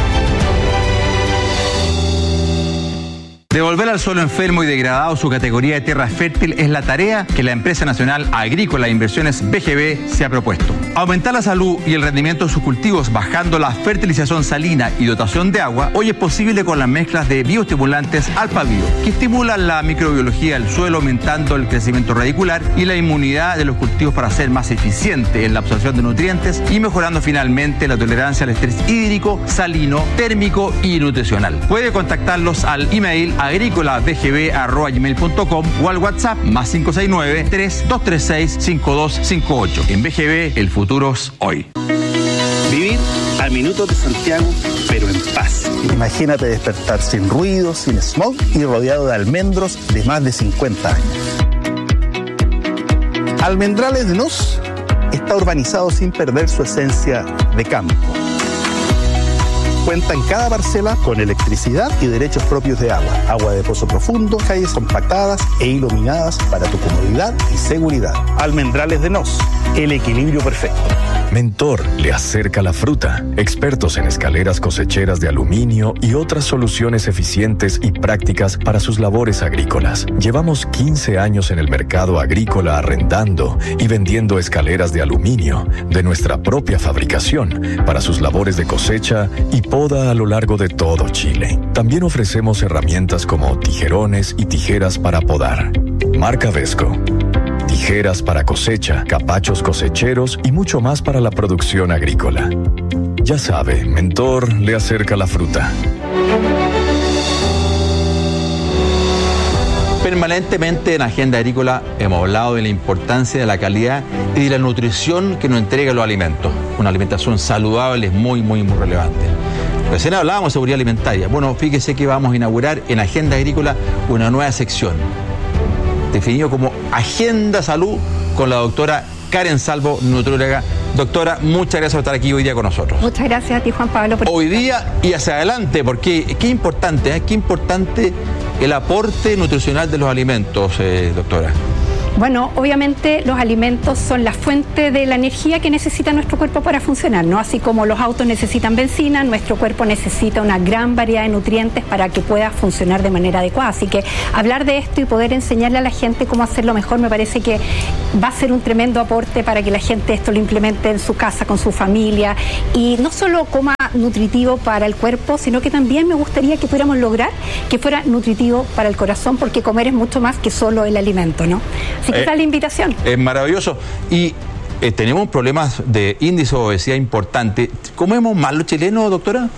Devolver al suelo enfermo y degradado su categoría de tierra fértil es la tarea que la Empresa Nacional Agrícola de Inversiones B G B se ha propuesto. Aumentar la salud y el rendimiento de sus cultivos bajando la fertilización salina y dotación de agua hoy es posible con las mezclas de bioestimulantes Alpha-Bio, que estimulan la microbiología del suelo aumentando el crecimiento radicular y la inmunidad de los cultivos para ser más eficiente en la absorción de nutrientes y mejorando finalmente la tolerancia al estrés hídrico, salino, térmico y nutricional. Puede contactarlos al email agrícola b g b arroba gmail punto com o al WhatsApp más cinco seis nueve, tres dos tres seis, cinco dos cinco ocho. En B G B, el futuro es hoy. Vivir a minutos de Santiago, pero en paz. Imagínate despertar sin ruido, sin smog y rodeado de almendros de más de cincuenta años. Almendrales de Nos está urbanizado sin perder su esencia de campo. Cuenta en cada parcela con electricidad y derechos propios de agua, agua de pozo profundo, calles compactadas e iluminadas para tu comodidad y seguridad. Almendrales de Nos, el equilibrio perfecto. Mentor le acerca la fruta. Expertos en escaleras cosecheras de aluminio y otras soluciones eficientes y prácticas para sus labores agrícolas. Llevamos quince años en el mercado agrícola arrendando y vendiendo escaleras de aluminio de nuestra propia fabricación para sus labores de cosecha y poda a lo largo de todo Chile. También ofrecemos herramientas como tijerones y tijeras para podar. Marca Vesco. Tijeras para cosecha, capachos cosecheros y mucho más para la producción agrícola. Ya sabe, Mentor le acerca la fruta. Permanentemente en Agenda Agrícola hemos hablado de la importancia de la calidad y de la nutrición que nos entregan los alimentos. Una alimentación saludable es muy, muy, muy relevante. Recién hablábamos de seguridad alimentaria. Bueno, fíjese que vamos a inaugurar en Agenda Agrícola una nueva sección, definido como Agenda Salud, con la doctora Karen Salvo, nutrióloga. Doctora, muchas gracias por estar aquí hoy día con nosotros. Muchas gracias a ti, Juan Pablo. Por... Hoy día y hacia adelante, porque qué importante, ¿eh? Qué importante el aporte nutricional de los alimentos, eh, doctora. Bueno, obviamente los alimentos son la fuente de la energía que necesita nuestro cuerpo para funcionar, ¿no? Así como los autos necesitan benzina, nuestro cuerpo necesita una gran variedad de nutrientes para que pueda funcionar de manera adecuada. Así que hablar de esto y poder enseñarle a la gente cómo hacerlo mejor me parece que va a ser un tremendo aporte para que la gente esto lo implemente en su casa, con su familia, y no solo coma nutritivo para el cuerpo, sino que también me gustaría que pudiéramos lograr que fuera nutritivo para el corazón, porque comer es mucho más que solo el alimento, ¿no? Así que eh, esa es la invitación. Es maravilloso. Y eh, tenemos problemas de índice de obesidad importante. ¿Comemos mal los chilenos, doctora?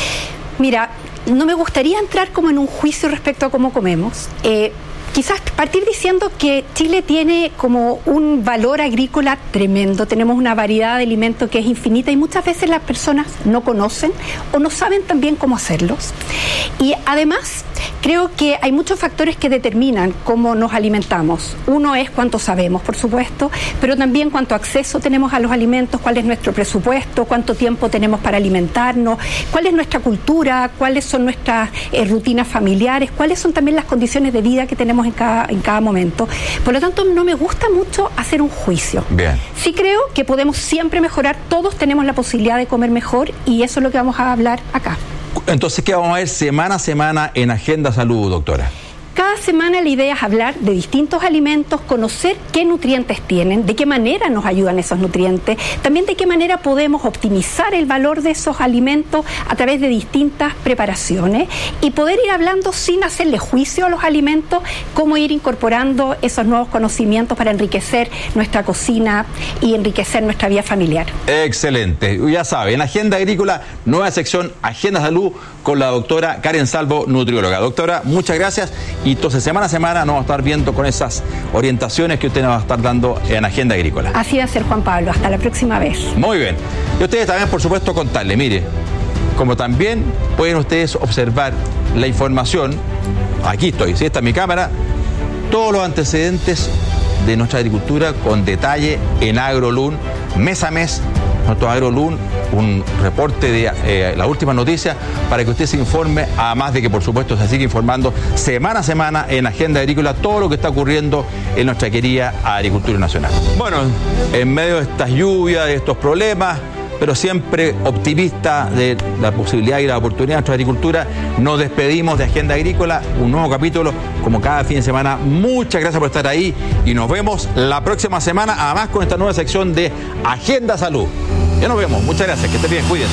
Mira, no me gustaría entrar como en un juicio respecto a cómo comemos. Eh, Quizás partir diciendo que Chile tiene como un valor agrícola tremendo, tenemos una variedad de alimentos que es infinita y muchas veces las personas no conocen o no saben también cómo hacerlos. Y además creo que hay muchos factores que determinan cómo nos alimentamos. Uno es cuánto sabemos, por supuesto, pero también cuánto acceso tenemos a los alimentos, cuál es nuestro presupuesto, cuánto tiempo tenemos para alimentarnos, cuál es nuestra cultura, cuáles son nuestras eh, rutinas familiares, cuáles son también las condiciones de vida que tenemos en cada, en cada momento. Por lo tanto, no me gusta mucho hacer un juicio. Bien. Sí creo que podemos siempre mejorar, todos tenemos la posibilidad de comer mejor y eso es lo que vamos a hablar acá. Entonces, ¿qué vamos a ver semana a semana en Agenda Salud, doctora? Cada semana la idea es hablar de distintos alimentos, conocer qué nutrientes tienen, de qué manera nos ayudan esos nutrientes, también de qué manera podemos optimizar el valor de esos alimentos a través de distintas preparaciones y poder ir hablando sin hacerle juicio a los alimentos, cómo ir incorporando esos nuevos conocimientos para enriquecer nuestra cocina y enriquecer nuestra vida familiar. Excelente. Ya saben, en Agenda Agrícola, nueva sección Agenda Salud con la doctora Karen Salvo, nutrióloga. Doctora, muchas gracias. Y entonces semana a semana nos vamos a estar viendo con esas orientaciones que usted nos va a estar dando en Agenda Agrícola. Así va a ser, Juan Pablo. Hasta la próxima vez. Muy bien. Y ustedes también, por supuesto, contarle, mire, como también pueden ustedes observar la información, aquí estoy, si esta es mi cámara, todos los antecedentes de nuestra agricultura con detalle en AgroLun, mes a mes, nuestro AgroLun, un reporte de eh, las últimas noticias para que usted se informe, además de que por supuesto se sigue informando semana a semana en Agenda Agrícola todo lo que está ocurriendo en nuestra querida agricultura nacional. Bueno, en medio de estas lluvias, de estos problemas, pero siempre optimista de la posibilidad y la oportunidad de nuestra agricultura, nos despedimos de Agenda Agrícola, un nuevo capítulo como cada fin de semana. Muchas gracias por estar ahí y nos vemos la próxima semana, además con esta nueva sección de Agenda Salud. Ya nos vemos, muchas gracias, que estén bien, cuídense.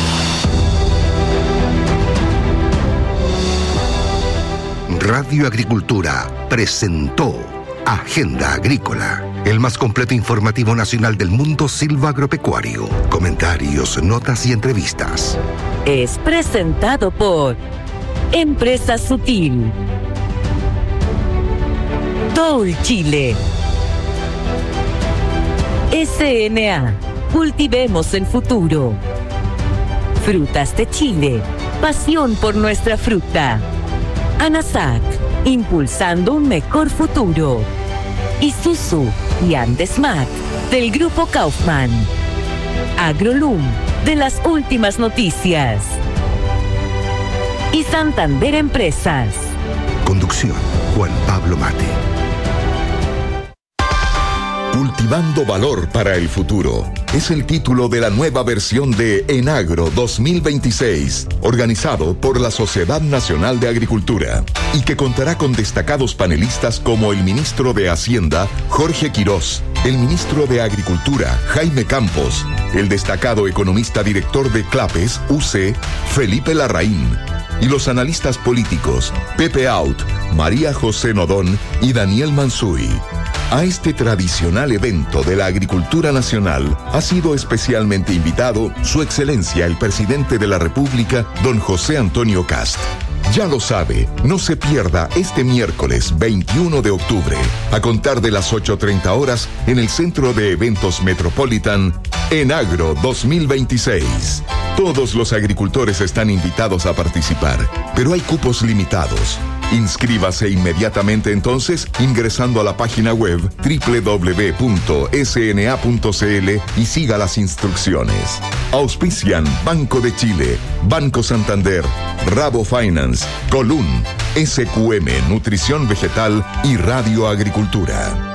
Radio Agricultura presentó Agenda Agrícola, el más completo informativo nacional del mundo silvagropecuario. Comentarios, notas y entrevistas. Es presentado por Empresa Sutil, Dole Chile, S N A, cultivemos el futuro. Frutas de Chile, pasión por nuestra fruta. ANASAC, impulsando un mejor futuro. Isuzu y Andesmat, del Grupo Kaufman. AgroLum, de las últimas noticias. Y Santander Empresas. Conducción, Juan Pablo Mate. Cultivando valor para el futuro es el título de la nueva versión de Enagro dos mil veintiséis, organizado por la Sociedad Nacional de Agricultura, y que contará con destacados panelistas como el ministro de Hacienda, Jorge Quirós, el ministro de Agricultura, Jaime Campos, el destacado economista director de CLAPES, U C, Felipe Larraín, y los analistas políticos, Pepe Out, María José Nodón y Daniel Mansuy. A este tradicional evento de la agricultura nacional ha sido especialmente invitado Su Excelencia el Presidente de la República, don José Antonio Cast. Ya lo sabe, no se pierda este miércoles veintiuno de octubre, a contar de las ocho treinta horas, en el Centro de Eventos Metropolitan, Enagro dos mil veintiséis. Todos los agricultores están invitados a participar, pero hay cupos limitados. Inscríbase inmediatamente entonces ingresando a la página web doble u doble u doble u punto s n a punto c l y siga las instrucciones. Auspician Banco de Chile, Banco Santander, Rabo Finance, Colún, S Q M Nutrición Vegetal y Radio Agricultura.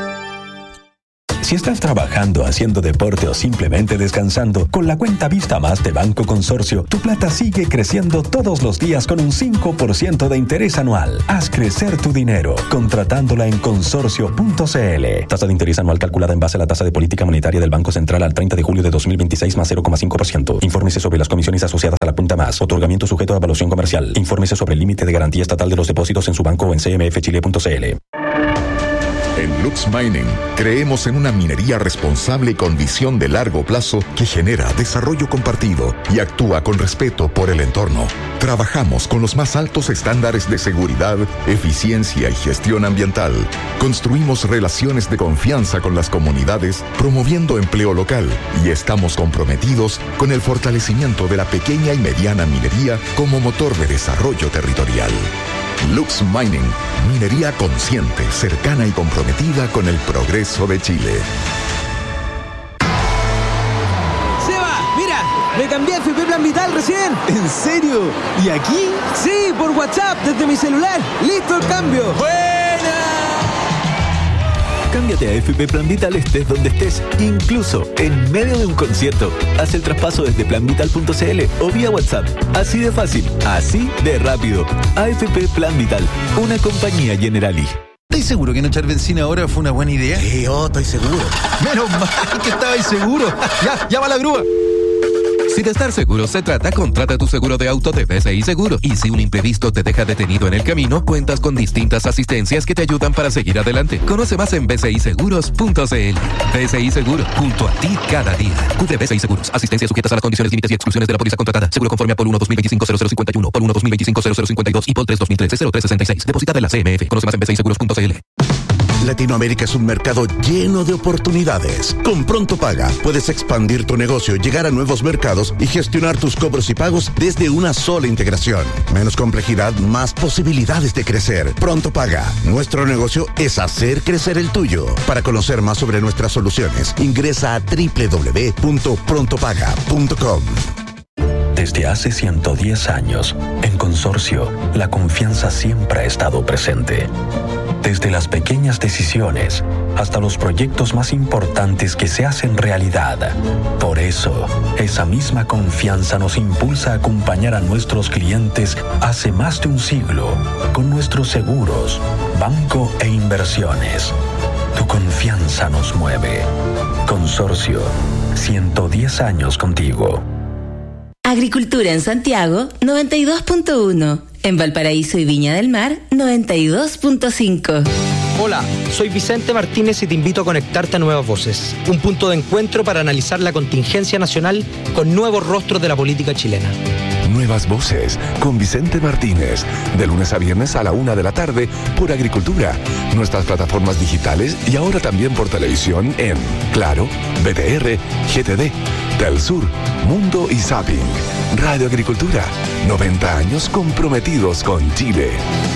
Si estás trabajando, haciendo deporte o simplemente descansando, con la cuenta Vista Más de Banco Consorcio, tu plata sigue creciendo todos los días con un cinco por ciento de interés anual. Haz crecer tu dinero, contratándola en consorcio punto c l. Tasa de interés anual calculada en base a la tasa de política monetaria del Banco Central al treinta de julio de dos mil veintiséis más cero coma cinco por ciento. Infórmese sobre las comisiones asociadas a la cuenta Más. Otorgamiento sujeto a evaluación comercial. Infórmese sobre el límite de garantía estatal de los depósitos en su banco o en c m f chile punto c l. En Lux Mining creemos en una minería responsable y con visión de largo plazo que genera desarrollo compartido y actúa con respeto por el entorno. Trabajamos con los más altos estándares de seguridad, eficiencia y gestión ambiental. Construimos relaciones de confianza con las comunidades, promoviendo empleo local, y estamos comprometidos con el fortalecimiento de la pequeña y mediana minería como motor de desarrollo territorial. Lux Mining, minería consciente, cercana y comprometida con el progreso de Chile. ¡Seba! ¡Mira! Me cambié a F P Plan Vital recién. ¿En serio? ¿Y aquí? Sí, por WhatsApp, desde mi celular. ¡Listo el cambio! ¡Buena! Cámbiate a F P Plan Vital estés donde estés, incluso en medio de un concierto. Haz el traspaso desde plan vital punto c l o vía WhatsApp. Así de fácil, así de rápido. A F P Plan Vital, una compañía Generali. ¿Estás seguro que no echar benzina ahora fue una buena idea? Sí, yo estoy seguro. Menos mal que estabais seguro. Ya, llama a la grúa. Si de estar seguro se trata, contrata tu seguro de auto de B C I Seguro. Y si un imprevisto te deja detenido en el camino, cuentas con distintas asistencias que te ayudan para seguir adelante. Conoce más en b c i seguros punto c l. B C I Seguro, junto a ti cada día. Cubre B C I Seguros. Asistencia sujetas a las condiciones, límites y exclusiones de la póliza contratada. Seguro conforme a Pol uno dos mil veinticinco cero cero cincuenta y uno, Pol uno dos mil veinticinco cero cero cincuenta y dos y Pol tres dos mil trece cero tres sesenta y seis. Depositada en la C M F. Conoce más en b c i seguros punto c l. Latinoamérica es un mercado lleno de oportunidades. Con Pronto Paga puedes expandir tu negocio, llegar a nuevos mercados y gestionar tus cobros y pagos desde una sola integración. Menos complejidad, más posibilidades de crecer. Pronto Paga. Nuestro negocio es hacer crecer el tuyo. Para conocer más sobre nuestras soluciones, ingresa a doble u doble u doble u punto pronto paga punto com. Desde hace ciento diez años, en Consorcio, la confianza siempre ha estado presente. Desde las pequeñas decisiones hasta los proyectos más importantes que se hacen realidad. Por eso, esa misma confianza nos impulsa a acompañar a nuestros clientes hace más de un siglo con nuestros seguros, banco e inversiones. Tu confianza nos mueve. Consorcio, ciento diez años contigo. Agricultura en Santiago, noventa y dos punto uno. En Valparaíso y Viña del Mar, noventa y dos punto cinco. Hola, soy Vicente Martínez y te invito a conectarte a Nuevas Voces, un punto de encuentro para analizar la contingencia nacional con nuevos rostros de la política chilena. Nuevas Voces, con Vicente Martínez, de lunes a viernes a la una de la tarde por Agricultura, nuestras plataformas digitales y ahora también por televisión en Claro, B T R, G T D, Telsur, Mundo y Zapping. Radio Agricultura, noventa años comprometidos con Chile.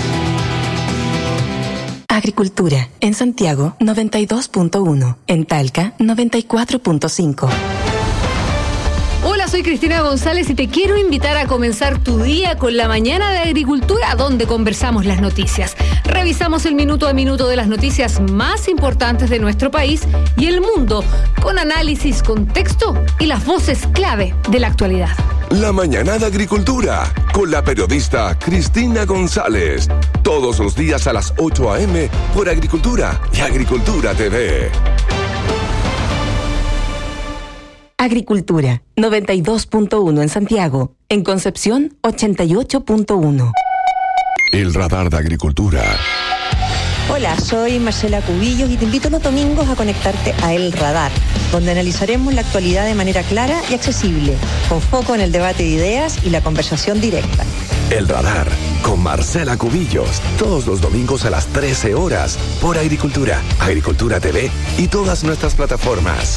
Agricultura, en Santiago, noventa y dos punto uno. En Talca, noventa y cuatro punto cinco. Hola, soy Cristina González y te quiero invitar a comenzar tu día con la mañana de Agricultura, donde conversamos las noticias. Revisamos el minuto a minuto de las noticias más importantes de nuestro país y el mundo, con análisis, contexto y las voces clave de la actualidad. La mañana de Agricultura, con la periodista Cristina González. Todos los días a las ocho a eme por Agricultura y Agricultura T V. Agricultura, noventa y dos punto uno en Santiago. En Concepción, ochenta y ocho punto uno. El radar de Agricultura. Hola, soy Marcela Cubillos y te invito los domingos a conectarte a El Radar, donde analizaremos la actualidad de manera clara y accesible, con foco en el debate de ideas y la conversación directa. El Radar, con Marcela Cubillos, todos los domingos a las trece horas, por Agricultura, Agricultura T V y todas nuestras plataformas.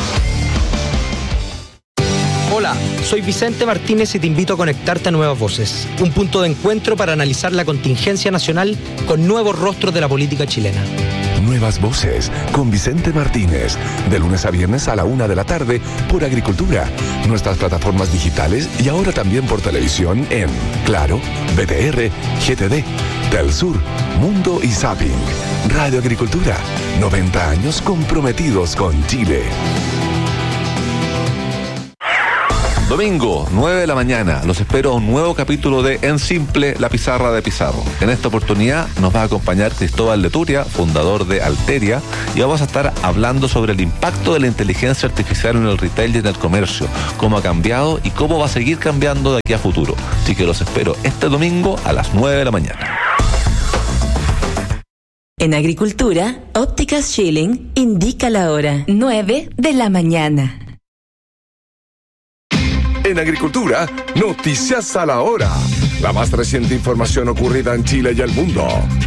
Hola, soy Vicente Martínez y te invito a conectarte a Nuevas Voces, un punto de encuentro para analizar la contingencia nacional con nuevos rostros de la política chilena. Nuevas Voces, con Vicente Martínez, de lunes a viernes a la una de la tarde, por Agricultura, nuestras plataformas digitales y ahora también por televisión en Claro, B T R, G T D, Telsur, Mundo y Zapping. Radio Agricultura, noventa años comprometidos con Chile. Domingo, nueve de la mañana, los espero a un nuevo capítulo de En Simple, la pizarra de Pizarro. En esta oportunidad nos va a acompañar Cristóbal Leturia, fundador de Alteria, y vamos a estar hablando sobre el impacto de la inteligencia artificial en el retail y en el comercio, cómo ha cambiado y cómo va a seguir cambiando de aquí a futuro. Así que los espero este domingo a las nueve de la mañana. En Agricultura, Ópticas Schilling indica la hora, nueve de la mañana. En Agricultura, noticias a la hora. La más reciente información ocurrida en Chile y el mundo.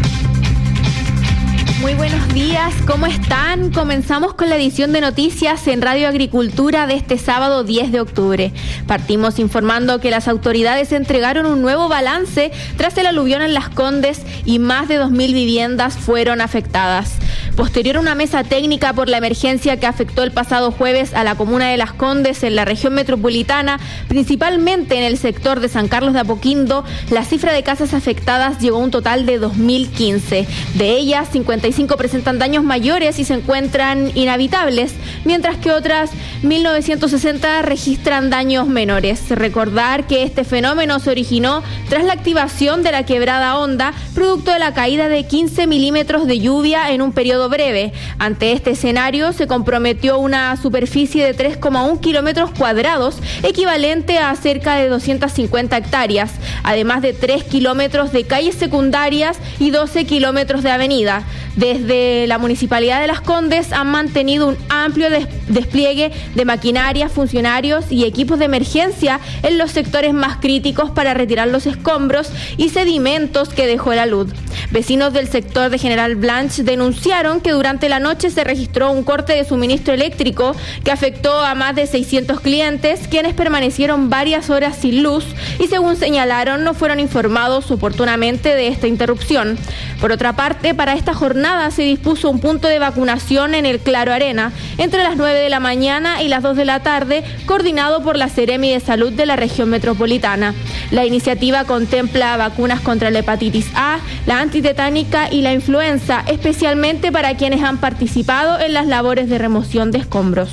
Muy buenos días, ¿cómo están? Comenzamos con la edición de noticias en Radio Agricultura de este sábado diez de octubre. Partimos informando que las autoridades entregaron un nuevo balance tras el aluvión en Las Condes y más de dos mil viviendas fueron afectadas. Posterior a una mesa técnica por la emergencia que afectó el pasado jueves a la comuna de Las Condes en la región metropolitana, principalmente en el sector de San Carlos de Apoquindo, la cifra de casas afectadas llegó a un total de dos mil quince. De ellas, cincuenta y cinco presentan daños mayores y se encuentran inhabitables, mientras que otras mil novecientos sesenta registran daños menores. Recordar que este fenómeno se originó tras la activación de la quebrada Honda, producto de la caída de quince milímetros de lluvia en un periodo breve. Ante este escenario se comprometió una superficie de tres coma uno kilómetros cuadrados, equivalente a cerca de doscientas cincuenta hectáreas, además de tres kilómetros de calles secundarias y doce kilómetros de avenida. Desde la Municipalidad de Las Condes han mantenido un amplio des- despliegue de maquinaria, funcionarios y equipos de emergencia en los sectores más críticos para retirar los escombros y sedimentos que dejó la luz. Vecinos del sector de General Blanche denunciaron que durante la noche se registró un corte de suministro eléctrico que afectó a más de seiscientos clientes, quienes permanecieron varias horas sin luz y, según señalaron, no fueron informados oportunamente de esta interrupción. Por otra parte, para esta jornada se dispuso un punto de vacunación en el Claro Arena entre las nueve de la mañana y las dos de la tarde, coordinado por la Seremi de Salud de la región metropolitana. La iniciativa contempla vacunas contra la hepatitis A, la antitetánica y la influenza, especialmente para quienes han participado en las labores de remoción de escombros.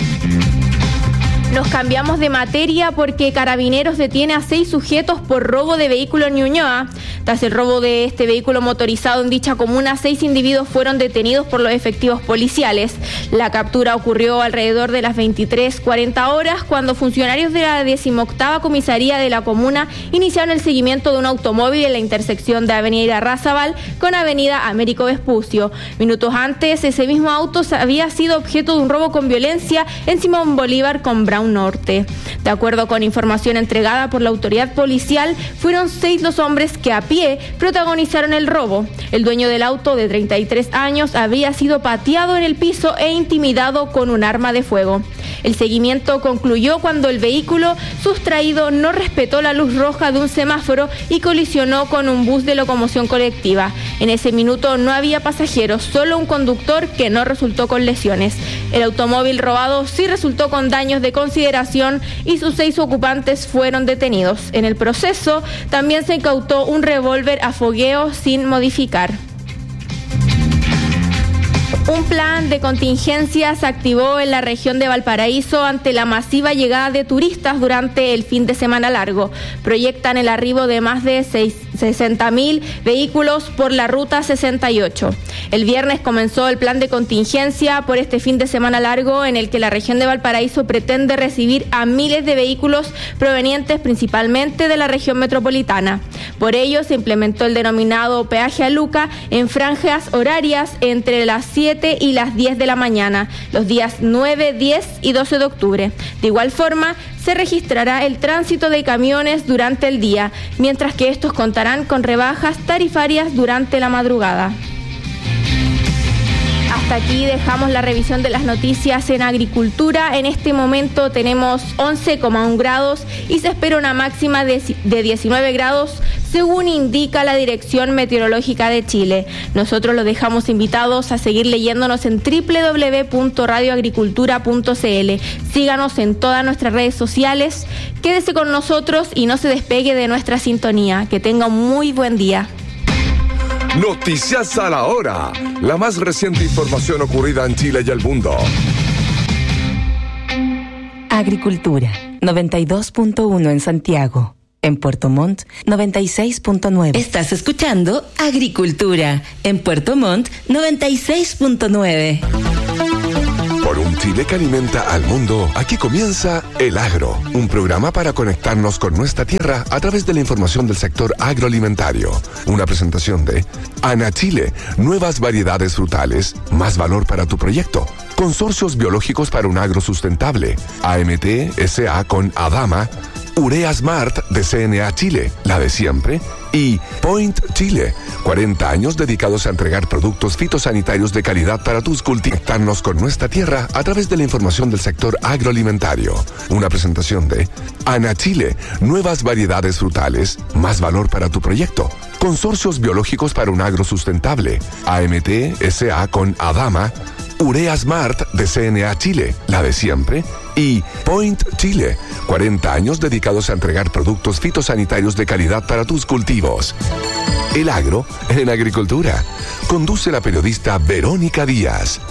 Nos cambiamos de materia porque Carabineros detiene a seis sujetos por robo de vehículo en Ñuñoa. Tras el robo de este vehículo motorizado en dicha comuna, seis individuos fueron detenidos por los efectivos policiales. La captura ocurrió alrededor de las veintitrés cuarenta horas, cuando funcionarios de la decimoctava comisaría de la comuna iniciaron el seguimiento de un automóvil en la intersección de Avenida Irarrázaval con Avenida Américo Vespucio. Minutos antes, ese mismo auto había sido objeto de un robo con violencia en Simón Bolívar con Brown Norte. De acuerdo con información entregada por la autoridad policial, fueron seis los hombres que a pie protagonizaron el robo. El dueño del auto, de treinta y tres años, había sido pateado en el piso e intimidado con un arma de fuego. El seguimiento concluyó cuando el vehículo sustraído no respetó la luz roja de un semáforo y colisionó con un bus de locomoción colectiva. En ese minuto no había pasajeros, solo un conductor que no resultó con lesiones. El automóvil robado sí resultó con daños de consideración y sus seis ocupantes fueron detenidos. En el proceso también se incautó un revólver a fogueo sin modificar. Un plan de contingencia se activó en la región de Valparaíso ante la masiva llegada de turistas durante el fin de semana largo. Proyectan el arribo de más de sesenta mil vehículos por la ruta sesenta y ocho. El viernes comenzó el plan de contingencia por este fin de semana largo, en el que la región de Valparaíso pretende recibir a miles de vehículos provenientes principalmente de la región metropolitana. Por ello se implementó el denominado peaje a Luca en franjas horarias entre las siete y las diez de la mañana, los días nueve, diez y doce de octubre. De igual forma, se se registrará el tránsito de camiones durante el día, mientras que estos contarán con rebajas tarifarias durante la madrugada. Hasta aquí dejamos la revisión de las noticias en agricultura. En este momento tenemos once coma uno grados y se espera una máxima de, de diecinueve grados, según indica la Dirección Meteorológica de Chile. Nosotros los dejamos invitados a seguir leyéndonos en doble u doble u doble u punto radio agricultura punto c l. Síganos en todas nuestras redes sociales. Quédese con nosotros y no se despegue de nuestra sintonía. Que tenga un muy buen día. Noticias a la hora. La más reciente información ocurrida en Chile y el mundo. Agricultura, noventa y dos punto uno en Santiago. En Puerto Montt, noventa y seis punto nueve. Estás escuchando Agricultura. En Puerto Montt, noventa y seis punto nueve. Por un Chile que alimenta al mundo, aquí comienza El Agro, un programa para conectarnos con nuestra tierra a través de la información del sector agroalimentario. Una presentación de Ana Chile, nuevas variedades frutales, más valor para tu proyecto. Consorcios biológicos para un agro sustentable. A M T S A con Adama. Urea Smart de C N A Chile, la de siempre, y Point Chile, cuarenta años dedicados a entregar productos fitosanitarios de calidad para tus cultivos. Conectarnos con nuestra tierra a través de la información del sector agroalimentario. Una presentación de Ana Chile, nuevas variedades frutales, más valor para tu proyecto. Consorcios biológicos para un agro sustentable. A M T S A con Adama. Urea Smart de C N A Chile, la de siempre, y Point Chile, cuarenta años dedicados a entregar productos fitosanitarios de calidad para tus cultivos. El Agro en agricultura. Conduce la periodista Verónica Díaz.